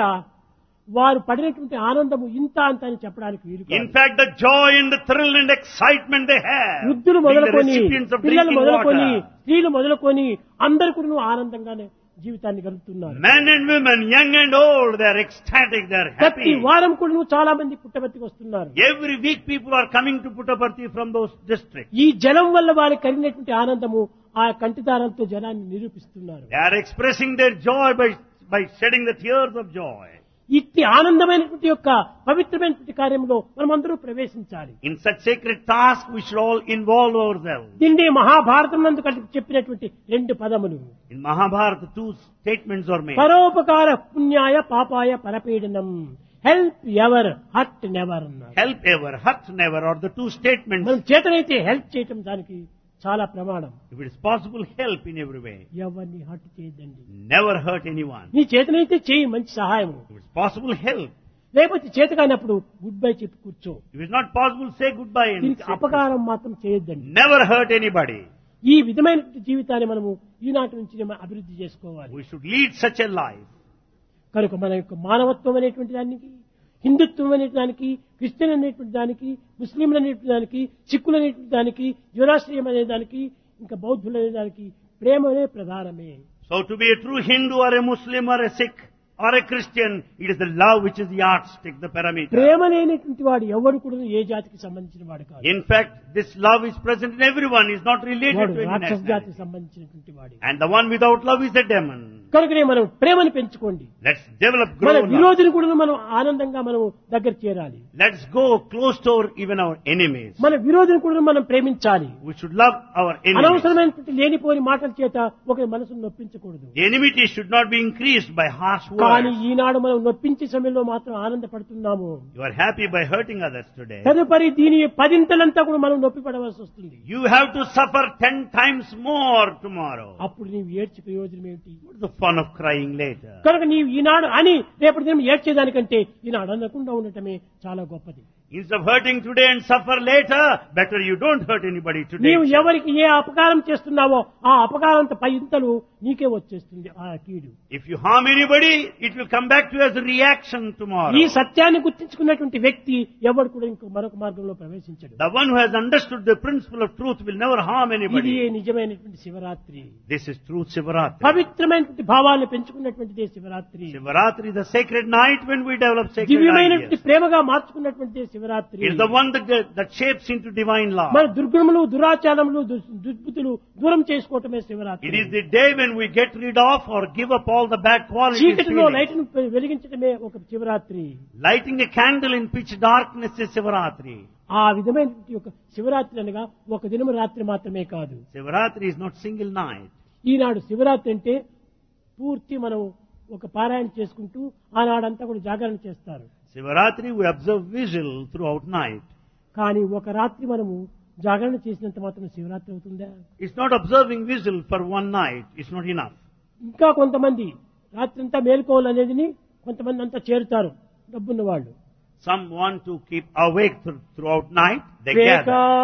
Speaker 1: వారు పడినటువంటి ఆనందము ఇంత అంత అని చెప్పడానికి వీలు
Speaker 2: In
Speaker 1: కాదు.
Speaker 2: fact, the joy and the thrill and excitement they have,
Speaker 1: వృద్ధులు
Speaker 2: being the
Speaker 1: మొదలుకొని
Speaker 2: recipients of
Speaker 1: పిల్లలు
Speaker 2: drinking
Speaker 1: మొదలుకొని
Speaker 2: water.
Speaker 1: స్త్రీలు మొదలుకొని అందరు కూడా ఆనందంగానే జీవితాన్ని గడుపుతున్నారు.
Speaker 2: Men and women, young and old, they are ecstatic, they are
Speaker 1: ప్రతి
Speaker 2: happy.
Speaker 1: వారం కూడా చాలా మంది పుట్టబర్తికి వస్తున్నారు.
Speaker 2: Every week people are coming to Puttaparthi from those districts.
Speaker 1: ఈ జలం వల్ల వారికి కలిగినటువంటి ఆనందము ఆ కంటిదారంతో జనాన్ని నిరూపిస్తున్నారు.
Speaker 2: They are expressing their joy by, by shedding the tears of joy.
Speaker 1: ఇట్టి ఆనందమైనటువంటి యొక్క పవిత్రమైనటువంటి కార్యంలో మనం అందరూ ప్రవేశించాలి.
Speaker 2: In such sacred task, we should all involve ourselves.
Speaker 1: దీన్ని మహాభారతం నందు కలిపి చెప్పినటువంటి రెండు పదములు.
Speaker 2: In Mahabharata, two statements are made.
Speaker 1: పరోపకార పుణ్యాయ పాపాయ పరపీడనం, help ever hurt never అన్నారు.
Speaker 2: Help ever, hurt never are the two statements.
Speaker 1: మనం చేతనైతే హెల్ప్ చేయటం దానికి చాలా ప్రమాణం.
Speaker 2: If it is possible, help in every way.
Speaker 1: ఎవరిని హర్ట్ చేయదండి.
Speaker 2: Never hurt anyone.
Speaker 1: నీ చేతనైతే చేయి మంచి సహాయం.
Speaker 2: If it's possible, help.
Speaker 1: లేకపోతే చేత కానప్పుడు గుడ్ బై చెప్పి కూర్చో.
Speaker 2: If it's not possible, say goodbye and
Speaker 1: దీనికి
Speaker 2: say
Speaker 1: అపకారం మాత్రం చేయొద్దండి.
Speaker 2: never hurt anybody.
Speaker 1: ఈ విధమైన జీవితాన్ని మనము ఈనాటి నుంచి మనం అభివృద్ధి చేసుకోవాలి.
Speaker 2: We should lead such a life.
Speaker 1: కనుక మన యొక్క మానవత్వం అనేటువంటి దానికి, హిందుత్వం అనే దానికి, క్రిస్టియన్ అనేటువంటి దానికి, ముస్లింలు అనేటువంటి దానికి, సిక్కులు అనేటువంటి దానికి, జొరాస్ట్రియం అనే దానికి, ఇంకా బౌద్ధులు అనే దానికి ప్రేమనే ప్రధానమే.
Speaker 2: So to be a true Hindu or a Muslim or a Sikh or a Christian, it is the love which is the yardstick, the parameter.
Speaker 1: ప్రేమ లేనటువంటి వాడు ఎవరు కూడా ఏ జాతికి సంబంధించిన వాడు కాదు.
Speaker 2: In fact, this love is present in everyone, is not related
Speaker 1: వాడు
Speaker 2: to any
Speaker 1: రాక్షస
Speaker 2: nationality.
Speaker 1: జాతికి సంబంధించినటువంటి వాడు.
Speaker 2: And the one without love is a demon.
Speaker 1: కనుకనే మనం ప్రేమని పెంచుకోండి.
Speaker 2: Let's develop,
Speaker 1: మన
Speaker 2: grow love.
Speaker 1: విరోధిని కూడా మనం ఆనందంగా మనం దగ్గర చేరాలి.
Speaker 2: Let's go close to our, even our enemies.
Speaker 1: మన విరోధిని కూడా మనం ప్రేమించాలి.
Speaker 2: We should love our enemies.
Speaker 1: అనవసరమైనటువంటి లేనిపోని మాటల చేత ఒకరి మనసును నొప్పించకూడదు.
Speaker 2: The enmity should not be increased by harsh
Speaker 1: కానీ
Speaker 2: words.
Speaker 1: ఈనాడు మనం నొప్పించే సమయంలో మాత్రం ఆనందపడుతున్నాము.
Speaker 2: You are happy by hurting others today.
Speaker 1: తదుపరి దీని పదింతలంతా కూడా మనం నొప్పి పడవలసి వస్తుంది.
Speaker 2: You have to suffer ten times more tomorrow.
Speaker 1: అప్పుడు నీవు ఏడ్చి ప్రయోజనం ఏమిటి?
Speaker 2: What's the fun of crying later?
Speaker 1: కనుక నీవు ఈనాడు అని రేపటి దినం ఏడ్చేదానికంటే ఈనాడు అనకుండా ఉండటమే చాలా గొప్పది.
Speaker 2: Instead of hurting today and suffer later, better you don't hurt anybody today.
Speaker 1: నీవు ఎవరికి ఏ అపకారం చేస్తున్నావో ఆ అపకారంతో పై ఇంతలు నీకే వచ్చేస్తుంది ఆ కీడు.
Speaker 2: If you harm anybody, it will come back to you as a reaction tomorrow.
Speaker 1: ఈ సత్యాన్ని గుర్తించుకున్నటువంటి వ్యక్తి ఎవరు కూడా ఇంకో మరొక మార్గంలో ప్రవేశించడు.
Speaker 2: The one who has understood the principle of truth will never harm
Speaker 1: ఇది
Speaker 2: anybody.
Speaker 1: నిజమైనటువంటి Shivaratri.
Speaker 2: This is truth Sivaratri.
Speaker 1: పవిత్రమైనటువంటి భావాలను పెంచుకున్నటువంటిదే Shivaratri.
Speaker 2: Sivaratri is the sacred night when we develop sacred
Speaker 1: దివ్యమైనటువంటి
Speaker 2: ideas.
Speaker 1: ప్రేమగా మార్చుకున్నటువంటిదే Shivaratri.
Speaker 2: It is the one that, that shapes into divine law.
Speaker 1: మన దుర్గుణములు దురాచారములు దు- దుర్బుద్ధులు దూరం చేసుకోవటమే Shivaratri.
Speaker 2: It is the day when we get rid of or give up all the bad qualities.
Speaker 1: చీకటిలో
Speaker 2: feelings.
Speaker 1: లైట్ను వెలిగించడమే ఒక Shivaratri.
Speaker 2: Lighting a candle in pitch darkness is Sivaratri.
Speaker 1: ఆ విధమైనటువంటి ఒక శివరాత్రి అనగా ఒక దినము రాత్రి మాత్రమే కాదు.
Speaker 2: Sivaratri is not single night.
Speaker 1: ఈనాడు శివరాత్రి అంటే పూర్తి మనం ఒక పారాయణ చేసుకుంటూ ఆనాడంతా కూడా జాగరణ చేస్తారు.
Speaker 2: Sivaratri we observe vigil throughout night.
Speaker 1: కానీ ఒక రాత్రి మనము జాగరణ చేసినంత మాత్రం శివరాత్రి అవుతుందా?
Speaker 2: It's not observing vigil for one night. It's not enough.
Speaker 1: ఇంకా కొంతమంది రాత్రంతా మేలుకోవాలనేది కొంతమంది అంతా చేరుతారు డబ్బున్న వాళ్ళు.
Speaker 2: Some want to keep awake th- throughout night. They gather.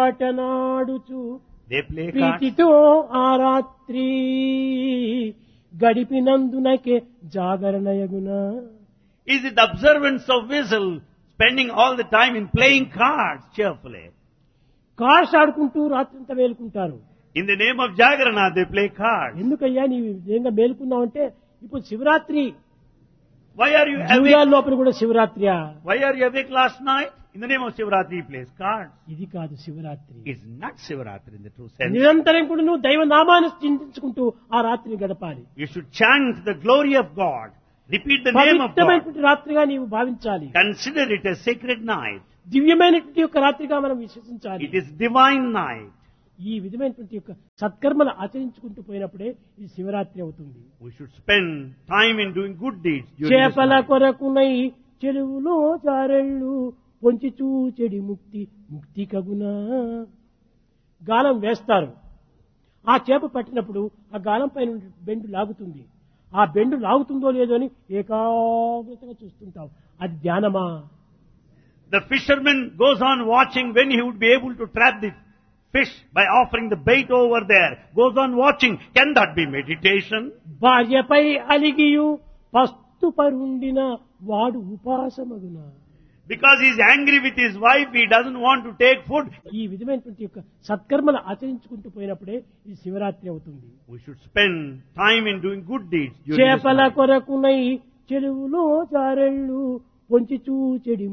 Speaker 1: పేకాటనాడుచు
Speaker 2: They play cards.
Speaker 1: ప్రీతితో ఆ రాత్రి గడిపినందునకే జాగరణయగునా.
Speaker 2: Is it the observance of vigil, spending all the time in playing cards cheerfully?
Speaker 1: Cars ఆడుకుంటూ రాత్రంతా మేలుకుంటారు.
Speaker 2: In the name of Jagrana, they play cards.
Speaker 1: ఎందుకయ్యా నీవు ఈ విధంగా మేలుకున్నావంటే ఇప్పుడు Shivaratri
Speaker 2: Why are you
Speaker 1: జూయాల
Speaker 2: awake?
Speaker 1: లోపల కూడా శివరాత్రియా?
Speaker 2: Why are you awake last night? In the name of Shivaratri, he plays cards.
Speaker 1: ఇది కాదు Shivaratri.
Speaker 2: It's not Shivaratri in the true sense.
Speaker 1: నిరంతరం కూడా నువ్వు దైవ నామాన్ని చింతించుకుంటూ ఆ రాత్రిని గడపాలి.
Speaker 2: You should chant the glory of God. Repeat the name of God.
Speaker 1: పవిత్రమైనటువంటి రాత్రిగా నీవు భావించాలి.
Speaker 2: Consider it a sacred night.
Speaker 1: దివ్యమైనటువంటి యొక్క రాత్రిగా మనం విశ్వసించాలి.
Speaker 2: It is divine night.
Speaker 1: ఈ విధమైనటువంటి యొక్క సత్కర్మలు ఆచరించుకుంటూ పోయినప్పుడే ఇది శివరాత్రి అవుతుంది.
Speaker 2: We should spend time in doing good deeds during this
Speaker 1: చేపల
Speaker 2: night.
Speaker 1: కొరకునై చెరువులో చారెళ్ళు పొంచి చూచెడి ముక్తి ముక్తి కగునా. గాలం వేస్తారు. ఆ చేప పట్టినప్పుడు ఆ గాలం పైన బెండు లాగుతుంది. ఆ బెండు లాగుతుందో లేదో అని ఏకాగ్రతగా చూస్తుంటాం. అది ధ్యానమా?
Speaker 2: The fisherman goes on watching when he would be able to trap the fish by offering the bait over there. Goes on watching. Can that be meditation?
Speaker 1: భార్యపై అలిగియు పస్తు పరుండిన వాడు ఉపాసమగునా.
Speaker 2: Because he is angry with his wife, he doesn't want to take food.
Speaker 1: ఈ విధమైనటువంటి యొక్క సత్కర్మలు ఆచరించుకుంటూ పోయినప్పుడే ఇది శివరాత్రి అవుతుంది.
Speaker 2: We should spend time in doing good deeds during this
Speaker 1: చేపల
Speaker 2: night.
Speaker 1: కొరకునై చెరువులో చారెళ్ళు పొంచి చూచెడి